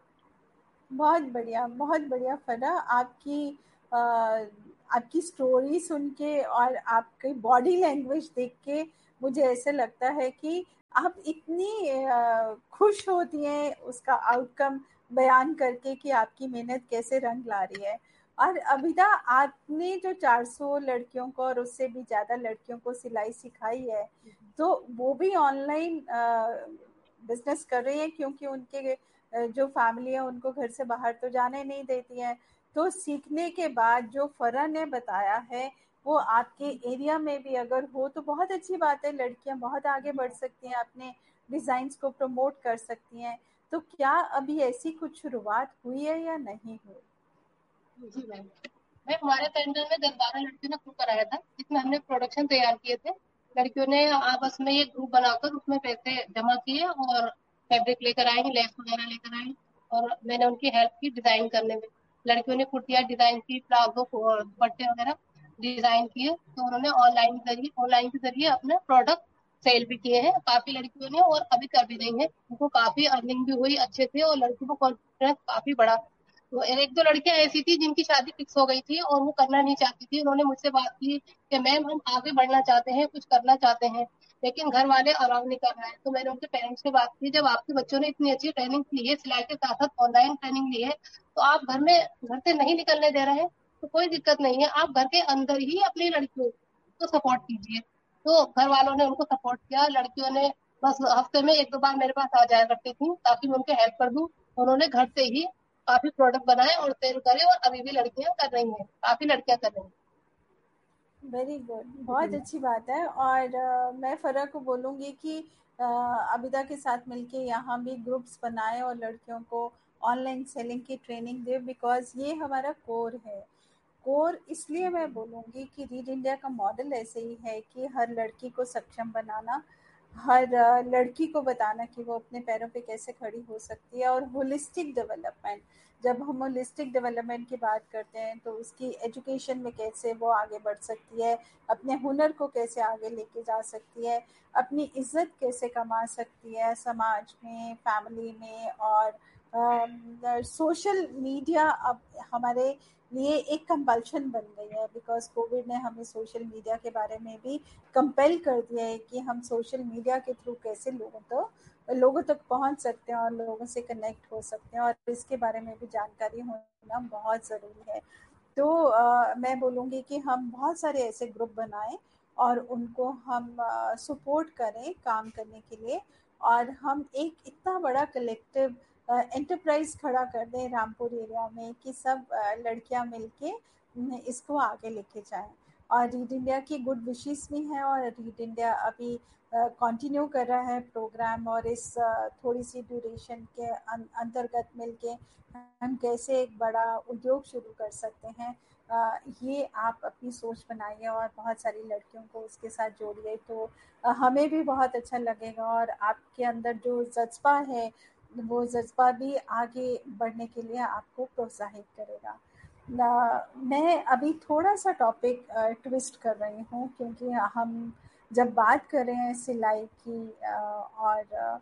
बहुत बढ़िया, बहुत बढ़िया फरा। आपकी आ, आपकी स्टोरी सुन के और आपकी बॉडी लैंग्वेज देख के मुझे ऐसे लगता है कि आप इतनी आ, खुश होती हैं उसका आउटकम बयान करके कि आपकी मेहनत कैसे रंग ला रही है। और अभिदा, आपने जो चार सौ लड़कियों को और उससे भी ज़्यादा लड़कियों को सिलाई सिखाई है, तो वो भी ऑनलाइन बिजनेस कर रही है, क्योंकि उनके जो फैमिली है उनको घर से बाहर तो जाने नहीं देती है। तो सीखने के बाद जो फरा ने बताया है वो आपके एरिया में भी अगर हो तो बहुत अच्छी बात है, लड़कियां बहुत आगे बढ़ सकती हैं अपने डिजाइन्स को प्रमोट कर सकती हैं। तो क्या अभी ऐसी कुछ शुरुआत हुई है या नहीं हुई? जी मैम, मैं हमारे सेंटर में दस बारह लड़कियों ने ग्रुप कराया था, जिसमें हमने प्रोडक्शन तैयार किए थे। लड़कियों ने आपस में ये ग्रुप बनाकर उसमें पैसे जमा किए और फैब्रिक लेकर आई, लेस वगैरह लेकर आई, और मैंने उनकी हेल्प की डिजाइन करने में। लड़कियों ने कुर्तियाँ डिजाइन की, प्लाजो, दुपट्टे वगैरह डिजाइन किए, तो उन्होंने ऑनलाइन के जरिए ऑनलाइन के जरिए अपने प्रोडक्ट सेल भी किए हैं काफी लड़कियों ने, और अभी कर भी रही हैं। उनको काफी अर्निंग भी हुई अच्छे से, और लड़कियों को कॉन्फिडेंस काफी बढ़ा। तो एक दो लड़कियां ऐसी थी जिनकी शादी फिक्स हो गई थी और वो करना नहीं चाहती थी। उन्होंने मुझसे बात की कि मैम हम आगे बढ़ना चाहते हैं, कुछ करना चाहते हैं, लेकिन घर वाले अलाउ नहीं कर रहे हैं। तो मैंने उनके पेरेंट्स से बात की, जब आपके बच्चों ने इतनी अच्छी ट्रेनिंग ली है, सिलाई के साथ साथ ऑनलाइन ट्रेनिंग ली है, तो आप घर में घर से नहीं निकलने दे रहे हैं, तो कोई दिक्कत नहीं है, आप घर के अंदर ही अपनी लड़कियों को सपोर्ट कीजिए। तो घर वालों ने उनको सपोर्ट किया। लड़कियों ने बस हफ्ते में एक दो बार मेरे पास आ जाया करती थी ताकि मैं उनके हेल्प कर दूं। उन्होंने घर से ही काफी प्रोडक्ट बनाए और सेल करे, और अभी भी लड़कियां कर रही हैं, काफी लड़कियां कर रही हैं। वेरी गुड, बहुत अच्छी बात है। और uh, मैं फरा को बोलूँगी कि uh, अबिदा के साथ मिलके यहाँ भी ग्रुप्स बनाए और लड़कियों को ऑनलाइन सेलिंग की ट्रेनिंग दे, बिकॉज ये हमारा कोर है। कोर इसलिए मैं बोलूँगी कि रीड इंडिया का मॉडल ऐसे ही है कि हर लड़की को सक्षम बनाना, हर लड़की को बताना कि वो अपने पैरों पे कैसे खड़ी हो सकती है, और होलिस्टिक डेवलपमेंट। जब हम होलिस्टिक डेवलपमेंट की बात करते हैं तो उसकी एजुकेशन में कैसे वो आगे बढ़ सकती है, अपने हुनर को कैसे आगे लेके जा सकती है, अपनी इज्जत कैसे कमा सकती है समाज में, फैमिली में। और सोशल मीडिया अब हमारे लिए एक कंपल्शन बन गई है, बिकॉज कोविड ने हमें सोशल मीडिया के बारे में भी कंपेल कर दिया है कि हम सोशल मीडिया के थ्रू कैसे लोगों तो लोगों तक पहुंच सकते हैं और लोगों से कनेक्ट हो सकते हैं, और इसके बारे में भी जानकारी होना बहुत ज़रूरी है। तो आ, मैं बोलूँगी कि हम बहुत सारे ऐसे ग्रुप बनाएं और उनको हम सपोर्ट करें काम करने के लिए, और हम एक इतना बड़ा कलेक्टिव एंटरप्राइज खड़ा कर दें रामपुर एरिया में कि सब लड़कियां मिलके इसको आगे लेके जाएं। और रीड इंडिया की गुड विशेस भी हैं, और रीड इंडिया अभी कंटिन्यू कर रहा है प्रोग्राम, और इस uh, थोड़ी सी ड्यूरेशन के अं, अंतर्गत मिलके हम कैसे एक बड़ा उद्योग शुरू कर सकते हैं। uh, ये आप अपनी सोच बनाइए और बहुत सारी लड़कियों को उसके साथ जोड़िए, तो uh, हमें भी बहुत अच्छा लगेगा, और आपके अंदर जो जज्बा है वो जज्बा भी आगे बढ़ने के लिए आपको प्रोत्साहित करेगा। ना, मैं अभी थोड़ा सा टॉपिक ट्विस्ट कर रही हूँ, क्योंकि हम जब बात कर रहे हैं सिलाई की और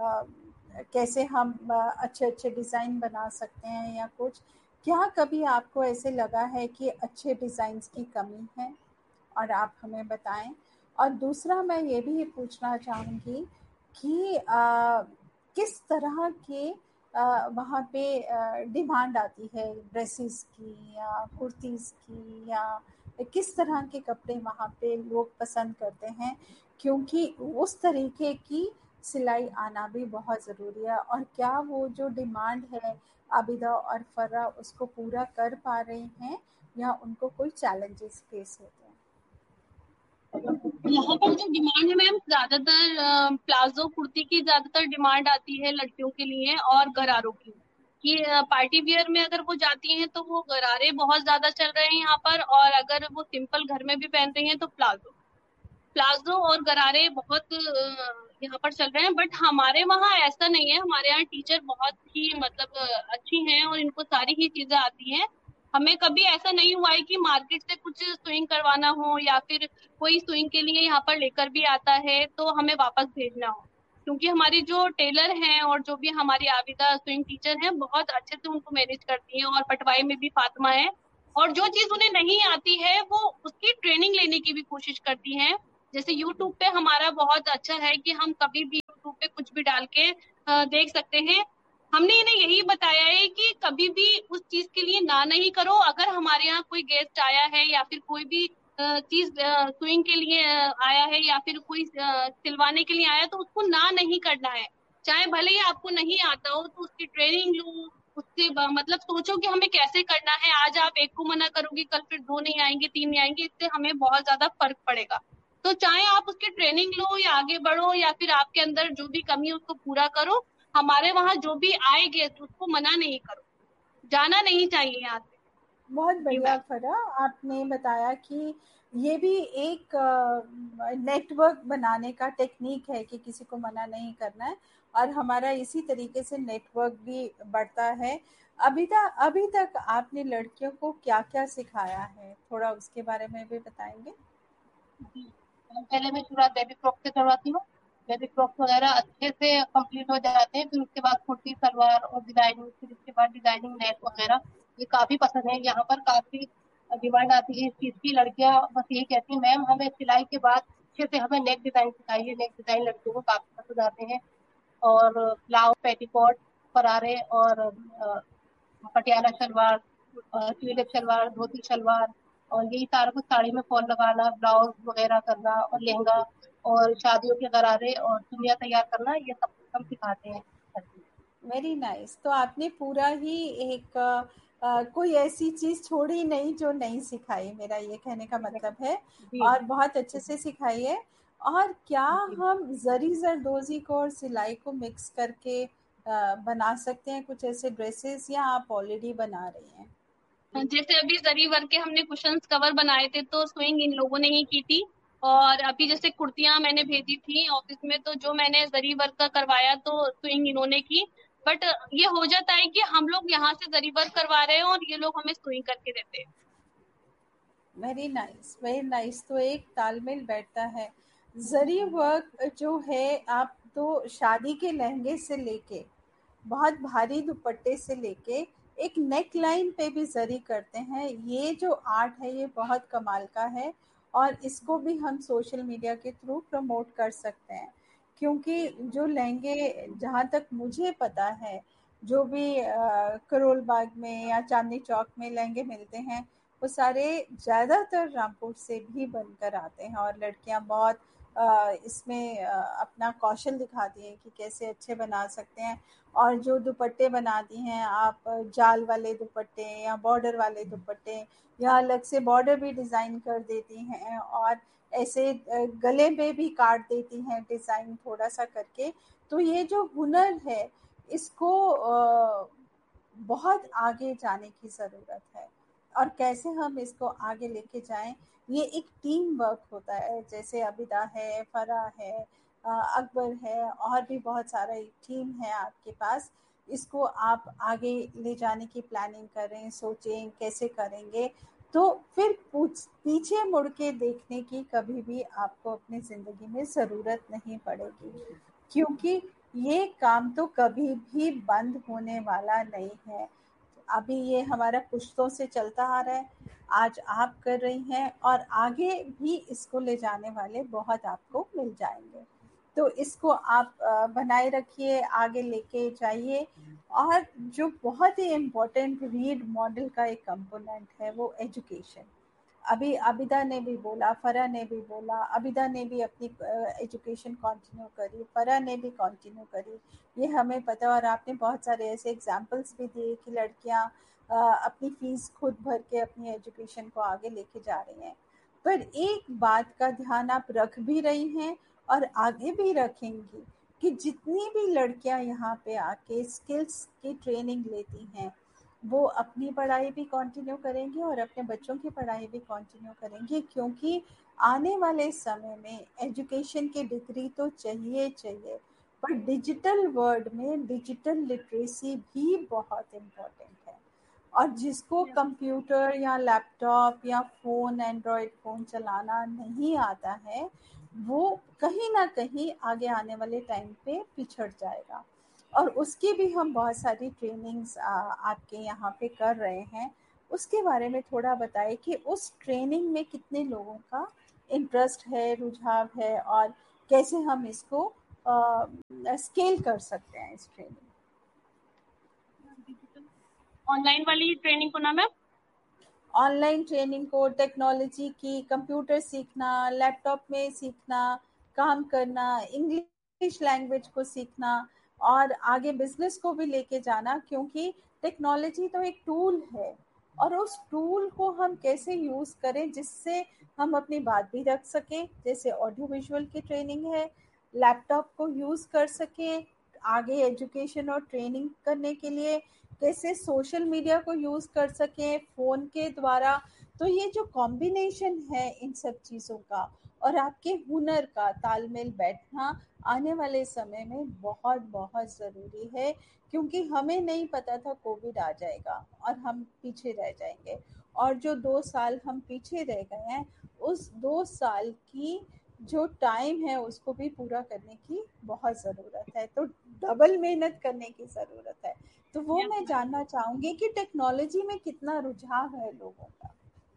कैसे हम अच्छे अच्छे डिज़ाइन बना सकते हैं या कुछ, क्या कभी आपको ऐसे लगा है कि अच्छे डिज़ाइंस की कमी है, और आप हमें बताएं। और दूसरा मैं ये भी पूछना चाहूँगी कि आ, किस तरह के आ, वहाँ पे डिमांड आती है ड्रेसेस की या कुर्तीज़ की, या किस तरह के कपड़े वहाँ पे लोग पसंद करते हैं, क्योंकि उस तरीके की सिलाई आना भी बहुत ज़रूरी है। और क्या वो जो डिमांड है आबिदा और फर्रा उसको पूरा कर पा रही हैं, या उनको कोई चैलेंजेस फेस होते हैं? यहाँ पर जो डिमांड है मैम, ज्यादातर प्लाजो कुर्ती की ज्यादातर डिमांड आती है लड़कियों के लिए, और गरारों की। कि पार्टी वियर में अगर वो जाती हैं तो वो गरारे बहुत ज्यादा चल रहे हैं यहाँ पर, और अगर वो सिंपल घर में भी पहन रही हैं तो प्लाजो प्लाजो और गरारे बहुत यहाँ पर चल रहे हैं। बट हमारे वहाँ ऐसा नहीं है, हमारे यहाँ टीचर बहुत ही मतलब अच्छी हैं और इनको सारी ही चीजें आती हैं। हमें कभी ऐसा नहीं हुआ है कि मार्केट से कुछ स्विंग करवाना हो, या फिर कोई स्विंग के लिए यहाँ पर लेकर भी आता है तो हमें वापस भेजना हो, क्योंकि हमारी जो टेलर हैं और जो भी हमारी आबिदा स्विंग टीचर हैं बहुत अच्छे से उनको मैनेज करती हैं। और पटवाई में भी फातिमा है, और जो चीज उन्हें नहीं आती है वो उसकी ट्रेनिंग लेने की भी कोशिश करती हैं। जैसे यूट्यूब पे हमारा बहुत अच्छा है कि हम कभी भी यूट्यूब पे कुछ भी डाल के देख सकते हैं। हमने इन्हें यही बताया है कि कभी भी उस चीज के लिए ना नहीं करो। अगर हमारे यहाँ कोई गेस्ट आया है या फिर कोई भी चीज स्विंग के लिए आया है या फिर कोई सिलवाने के लिए आया, तो उसको ना नहीं करना है। चाहे भले ही आपको नहीं आता हो तो उसकी ट्रेनिंग लो, उससे मतलब सोचो कि हमें कैसे करना है। आज आप एक को मना करोगे, कल फिर दो नहीं आएंगे, तीन नहीं आएंगे, इससे हमें बहुत ज्यादा फर्क पड़ेगा। तो चाहे आप उसकी ट्रेनिंग लो या आगे बढ़ो या फिर आपके अंदर जो भी कमी है उसको पूरा करो, हमारे वहां जो भी आए गेस्ट उसको मना नहीं करो, जाना नहीं चाहिए यहाँ से। बहुत जी बढ़िया मैम। फरा, आपने बताया कि ये भी एक नेटवर्क बनाने का टेक्निक है कि किसी को मना नहीं करना है, और हमारा इसी तरीके से नेटवर्क भी बढ़ता है। अभी तक अभी तक आपने लड़कियों को क्या क्या सिखाया है, थोड़ा उसके बारे में भी बताएंगे? जी मैम, पहले मैं शुरुआत बेबी फ्रॉक से करवाती हूँ। बेबी फ्रॉक्स वगैरह अच्छे से कंप्लीट हो जाते हैं, फिर उसके बाद कुर्ती सलवार और डिजाइनिंग, फिर उसके बाद डिजाइनिंग नेक वगैरह। ये काफी पसंद है, यहाँ पर काफी डिमांड आती है इस चीज की। लड़कियां बस यही कहती हैं मैम हमें सिलाई के बाद अच्छे से हमें नेक डिजाइन सिखाइए। नेक डिजाइन लड़कियों को काफी पसंद आते हैं। और ब्लाउज, पेटीकोट, फरारे और अ, पटियाला शलवार, ट्यूलिप शलवार, धोती शलवार, और यही सारा कुछ, साड़ी में फॉल लगाना, ब्लाउज वगैरह करना और लहंगा, और शादियों के गरारे और चुन्नियाँ तैयार करना, ये सब कुछ हम सिखाते हैं। Very nice. तो आपने पूरा ही एक अ, अ, कोई ऐसी चीज छोड़ी नहीं जो नहीं सिखाई, मेरा ये कहने का मतलब है, जी और बहुत अच्छे से सिखाई है। और क्या जी हम जरी जरदोजी को और सिलाई को मिक्स करके अ, बना सकते हैं कुछ ऐसे ड्रेसेस, या आप ऑलरेडी बना रही हैं? जैसे अभी जरी वर्क के हमने कुशन्स कवर बनाए थे तो स्विंग इन लोगों ने ही की थी। और अभी जैसे कुर्तियां मैंने भेजी थी ऑफिस में, तो जो मैंने जरी वर्क का करवाया तो स्विंग इन्होंने की। बट ये हो जाता है कि हम लोग यहाँ से जरी वर्क करवा रहे हैं और ये लोग हमें स्विंग करके देते हैं। Very nice, very nice. तो एक तालमेल बैठता है। जरी वर्क जो है, आप तो शादी के लहंगे से लेके बहुत भारी दुपट्टे से लेके एक नेक लाइन पे भी जरी करते हैं। ये जो आर्ट है ये बहुत कमाल का है, और इसको भी हम सोशल मीडिया के थ्रू प्रमोट कर सकते हैं। क्योंकि जो लहंगे, जहाँ तक मुझे पता है, जो भी अ, करोल बाग में या चांदनी चौक में लहंगे मिलते हैं, वो सारे ज़्यादातर रामपुर से भी बनकर आते हैं, और लड़कियां बहुत अ, इसमें अ, अपना कौशल दिखाती हैं कि कैसे अच्छे बना सकते हैं। और जो दुपट्टे बनाती हैं आप, जाल वाले दुपट्टे या बॉर्डर वाले दुपट्टे, या अलग से बॉर्डर भी डिज़ाइन कर देती हैं, और ऐसे अ, गले में भी काट देती हैं डिज़ाइन थोड़ा सा करके। तो ये जो हुनर है, इसको अ, बहुत आगे जाने की ज़रूरत है। और कैसे हम इसको आगे लेके जाएं, ये एक टीम वर्क होता है। जैसे अबिदा है, फरा है, अ, अकबर है, और भी बहुत सारा एक टीम है आपके पास। इसको आप आगे ले जाने की प्लानिंग करें, सोचें कैसे करेंगे, तो फिर पूछ पीछे मुड़ के देखने की कभी भी आपको अपनी ज़िंदगी में ज़रूरत नहीं पड़ेगी। क्योंकि ये काम तो कभी भी बंद होने वाला नहीं है। अभी ये हमारा पुश्तों से चलता आ रहा है, आज आप कर रही हैं, और आगे भी इसको ले जाने वाले बहुत आपको मिल जाएंगे। तो इसको आप अ, बनाए रखिए, आगे लेके जाइए। और जो बहुत ही इम्पोर्टेंट रीड मॉडल का एक कंपोनेंट है वो एजुकेशन। अभी अबिदा ने भी बोला, फरा ने भी बोला, अबिदा ने भी अपनी एजुकेशन कंटिन्यू करी, फरा ने भी कंटिन्यू करी, ये हमें पता है। और आपने बहुत सारे ऐसे एग्जाम्पल्स भी दिए कि लड़कियां अ, अपनी फीस खुद भर के अपनी एजुकेशन को आगे लेके जा रही हैं। पर एक बात का ध्यान आप रख भी रही हैं, और आगे भी रखेंगी, कि जितनी भी लड़कियां यहाँ पे आके स्किल्स की ट्रेनिंग लेती हैं, वो अपनी पढ़ाई भी कंटिन्यू करेंगी और अपने बच्चों की पढ़ाई भी कंटिन्यू करेंगी। क्योंकि आने वाले समय में एजुकेशन की डिग्री तो चाहिए चाहिए, पर डिजिटल वर्ल्ड में डिजिटल लिटरेसी भी बहुत इम्पोर्टेंट है। और जिसको कंप्यूटर या लैपटॉप या फ़ोन, एंड्रॉयड फ़ोन चलाना नहीं आता है, वो कहीं ना कहीं आगे आने वाले टाइम पे पिछड़ जाएगा। और उसकी भी हम बहुत सारी ट्रेनिंग्स आपके यहाँ पे कर रहे हैं। उसके बारे में थोड़ा बताएं कि उस ट्रेनिंग में कितने लोगों का इंटरेस्ट है, रुझाव है, और कैसे हम इसको स्केल कर सकते हैं इस ट्रेनिंग। डिजिटल ऑनलाइन वाली ट्रेनिंग को ना मैम? ऑनलाइन ट्रेनिंग को, टेक्नोलॉजी की, कंप्यूटर सीखना, लैपटॉप में सीखना, काम करना, इंग्लिश लैंग्वेज को सीखना, और आगे बिजनेस को भी लेके जाना। क्योंकि टेक्नोलॉजी तो एक टूल है, और उस टूल को हम कैसे यूज करें जिससे हम अपनी बात भी रख सकें, जैसे ऑडियो विजुअल की ट्रेनिंग है, लैपटॉप को यूज कर सकें आगे एजुकेशन और ट्रेनिंग करने के लिए, कैसे सोशल मीडिया को यूज कर सकें फोन के द्वारा। तो ये जो कॉम्बिनेशन है इन सब चीजों का और आपके हुनर का तालमेल बैठना आने वाले समय में बहुत बहुत जरूरी है, क्योंकि हमें नहीं पता था कोविड आ जाएगा और हम पीछे रह जाएंगे। और जो दो साल हम पीछे रह गए हैं, उस दो साल की जो टाइम है उसको भी पूरा करने की बहुत ज़रूरत है, तो डबल मेहनत करने की ज़रूरत है। तो वो यस मैं मैम। जानना चाहूंगी कि टेक्नोलॉजी में कितना रुझान है लोगों का।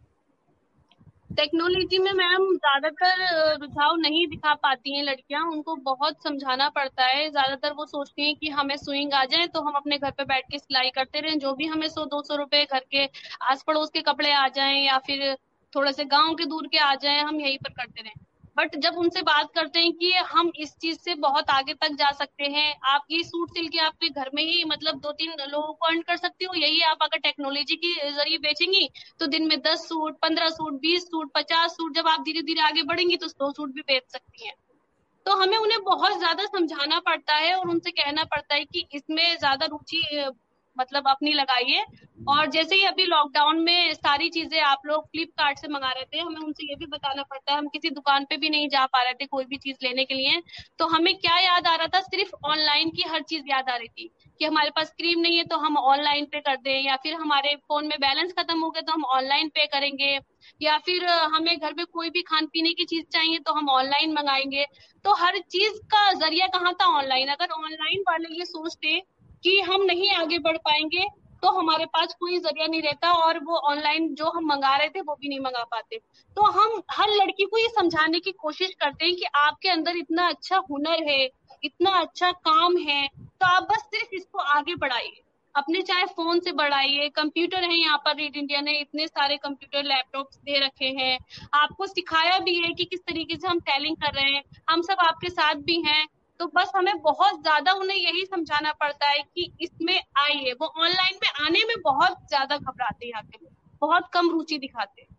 टेक्नोलॉजी में मैम ज्यादातर अ, रुझाव नहीं दिखा पाती हैं लड़कियां, उनको बहुत समझाना पड़ता है। ज्यादातर वो सोचती हैं कि हमें सुइंग आ जाए तो हम अपने घर पे बैठ के सिलाई करते रहें, जो भी हमें सौ दो सौ रुपए घर के आस पड़ोस के कपड़े आ जाएं या फिर थोड़े से गांव के दूर के आ जाएं, हम यहीं पर करते रहें। बट जब उनसे बात करते हैं कि हम इस चीज से बहुत आगे तक जा सकते हैं, आप ये सूट सिल के आपके घर में ही मतलब दो तीन लोगों को अर्न कर सकती हो, यही आप अगर टेक्नोलॉजी के जरिए बेचेंगी तो दिन में दस सूट, पंद्रह सूट, बीस सूट, पचास सूट, जब आप धीरे धीरे आगे बढ़ेंगी तो सौ सूट भी बेच सकती हैं। तो हमें उन्हें बहुत ज्यादा समझाना पड़ता है और उनसे कहना पड़ता है कि इसमें ज्यादा रुचि अ, मतलब अपनी लगाइए। और जैसे ही अभी लॉकडाउन में सारी चीजें आप लोग फ्लिपकार्ट से मंगा रहे थे, हमें उनसे ये भी बताना पड़ता है, हम किसी दुकान पे भी नहीं जा पा रहे थे कोई भी चीज लेने के लिए, तो हमें क्या याद आ रहा था, सिर्फ ऑनलाइन की हर चीज याद आ रही थी कि हमारे पास क्रीम नहीं है तो हम ऑनलाइन पे कर दें, या फिर हमारे फोन में बैलेंस खत्म हो गया तो हम ऑनलाइन पे करेंगे, या फिर अ, हमें घर में कोई भी खान पीने की चीज चाहिए तो हम ऑनलाइन मंगाएंगे। तो हर चीज का जरिया कहाँ था, ऑनलाइन। अगर ऑनलाइन वाले ये सोचते कि हम नहीं आगे बढ़ पाएंगे तो हमारे पास कोई जरिया नहीं रहता और वो ऑनलाइन जो हम मंगा रहे थे वो भी नहीं मंगा पाते। तो हम हर लड़की को ये समझाने की कोशिश करते हैं कि आपके अंदर इतना अच्छा हुनर है, इतना अच्छा काम है, तो आप बस सिर्फ इसको आगे बढ़ाइए, अपने चाहे फोन से बढ़ाइए। कंप्यूटर है यहाँ पर, रीड इंडिया ने इतने सारे कंप्यूटर लैपटॉप्स दे रखे हैं, आपको सिखाया भी है कि किस तरीके से हम टेलिंग कर रहे हैं, हम सब आपके साथ भी हैं। तो बस हमें बहुत ज्यादा उन्हें यही समझाना पड़ता है कि इसमें आइए। वो ऑनलाइन में आने में बहुत ज्यादा घबराते हैं यहाँ के लोग, बहुत कम रुचि दिखाते हैं।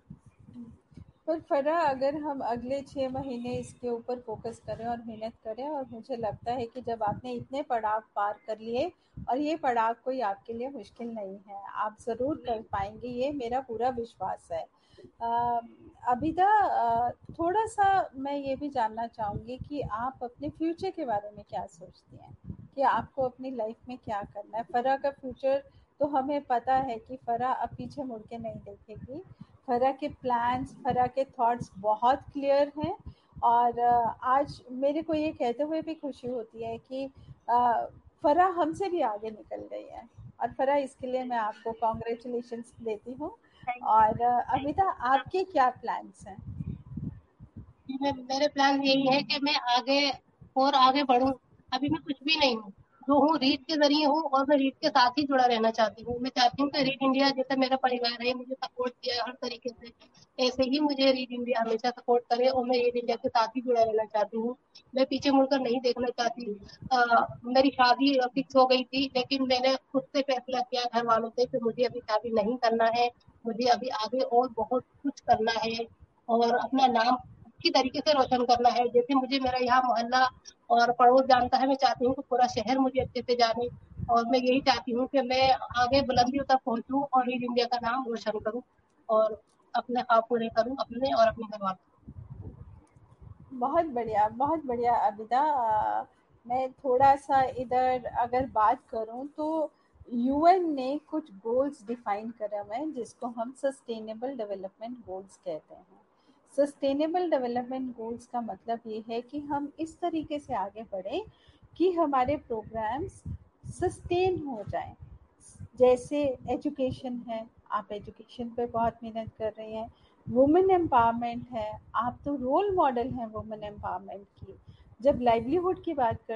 पर फरा, अगर हम अगले छः महीने इसके ऊपर फोकस करें और मेहनत करें, और मुझे लगता है कि जब आपने इतने पड़ाव पार कर लिए, और ये पड़ाव कोई आपके लिए मुश्किल नहीं है, आप ज़रूर कर पाएंगे, ये मेरा पूरा विश्वास है। अ, अबिदा, अ, थोड़ा सा मैं ये भी जानना चाहूँगी कि आप अपने फ्यूचर के बारे में क्या सोचती हैं, कि आपको अपनी लाइफ में क्या करना है। फरा का फ्यूचर तो हमें पता है कि फरा अब पीछे मुड़ के नहीं देखेगी। फरा के प्लान्स, फरा के थॉट्स बहुत क्लियर हैं। और अ, आज मेरे को ये कहते हुए भी खुशी होती है कि अ, फरा हमसे भी आगे निकल गई है। और फरा, इसके लिए मैं आपको कॉन्ग्रेचुलेशंस देती हूँ। थैंक यू और मैम। अ, थैंक अमिता, आपके क्या प्लान्स हैं? मैं मेरे प्लान यही है कि मैं आगे और आगे बढ़ूं। अभी मैं कुछ भी नहीं हूँ, जो हूँ रीड के जरिए हूँ, और मैं रीड के साथ ही जुड़ा रहना चाहती हूँ। मैं चाहती हूँ कि रीड इंडिया जैसे मेरा परिवार है, मुझे सपोर्ट किया है हर तरीके से, ऐसे ही मुझे रीड इंडिया हमेशा सपोर्ट करे, और मैं रीड इंडिया के साथ ही जुड़ा रहना चाहती हूँ। मैं पीछे मुड़कर नहीं देखना चाहती। अ, मेरी शादी फिक्स हो गई थी, लेकिन मैंने खुद से फैसला किया घर वालों से कि मुझे अभी शादी नहीं करना है, मुझे अभी आगे और बहुत कुछ करना है, और अपना नाम अच्छी तरीके से रोशन करना है। जैसे मुझे मेरा यहाँ मोहल्ला और पड़ोस जानता है, मैं चाहती हूँ कि पूरा शहर मुझे अच्छे से जाने, और मैं यही चाहती हूँ कि मैं आगे बुलंदियों तक पहुंचूं और रीड इंडिया का नाम रोशन करूं, और अपने ख्वाब पूरे करूं, अपने और अपने घर वालों बहुत बढ़िया, बहुत बढ़िया अबिदा। अ, मैं थोड़ा सा इधर अगर बात करूं तो यूएन ने कुछ गोल्स डिफाइन करा हुआ है जिसको हम सस्टेनेबल डेवलपमेंट गोल्स कहते हैं। सस्टेनेबल डेवलपमेंट गोल्स का मतलब ये है कि हम इस तरीके से आगे बढ़ें कि हमारे प्रोग्राम्स सस्टेन हो जाएं। जैसे एजुकेशन है, आप एजुकेशन पे बहुत मेहनत कर रही हैं। वुमेन एम्पावरमेंट है, आप तो रोल मॉडल हैं वुमेन एम्पावरमेंट की। जब लाइवलीहुड की बात कर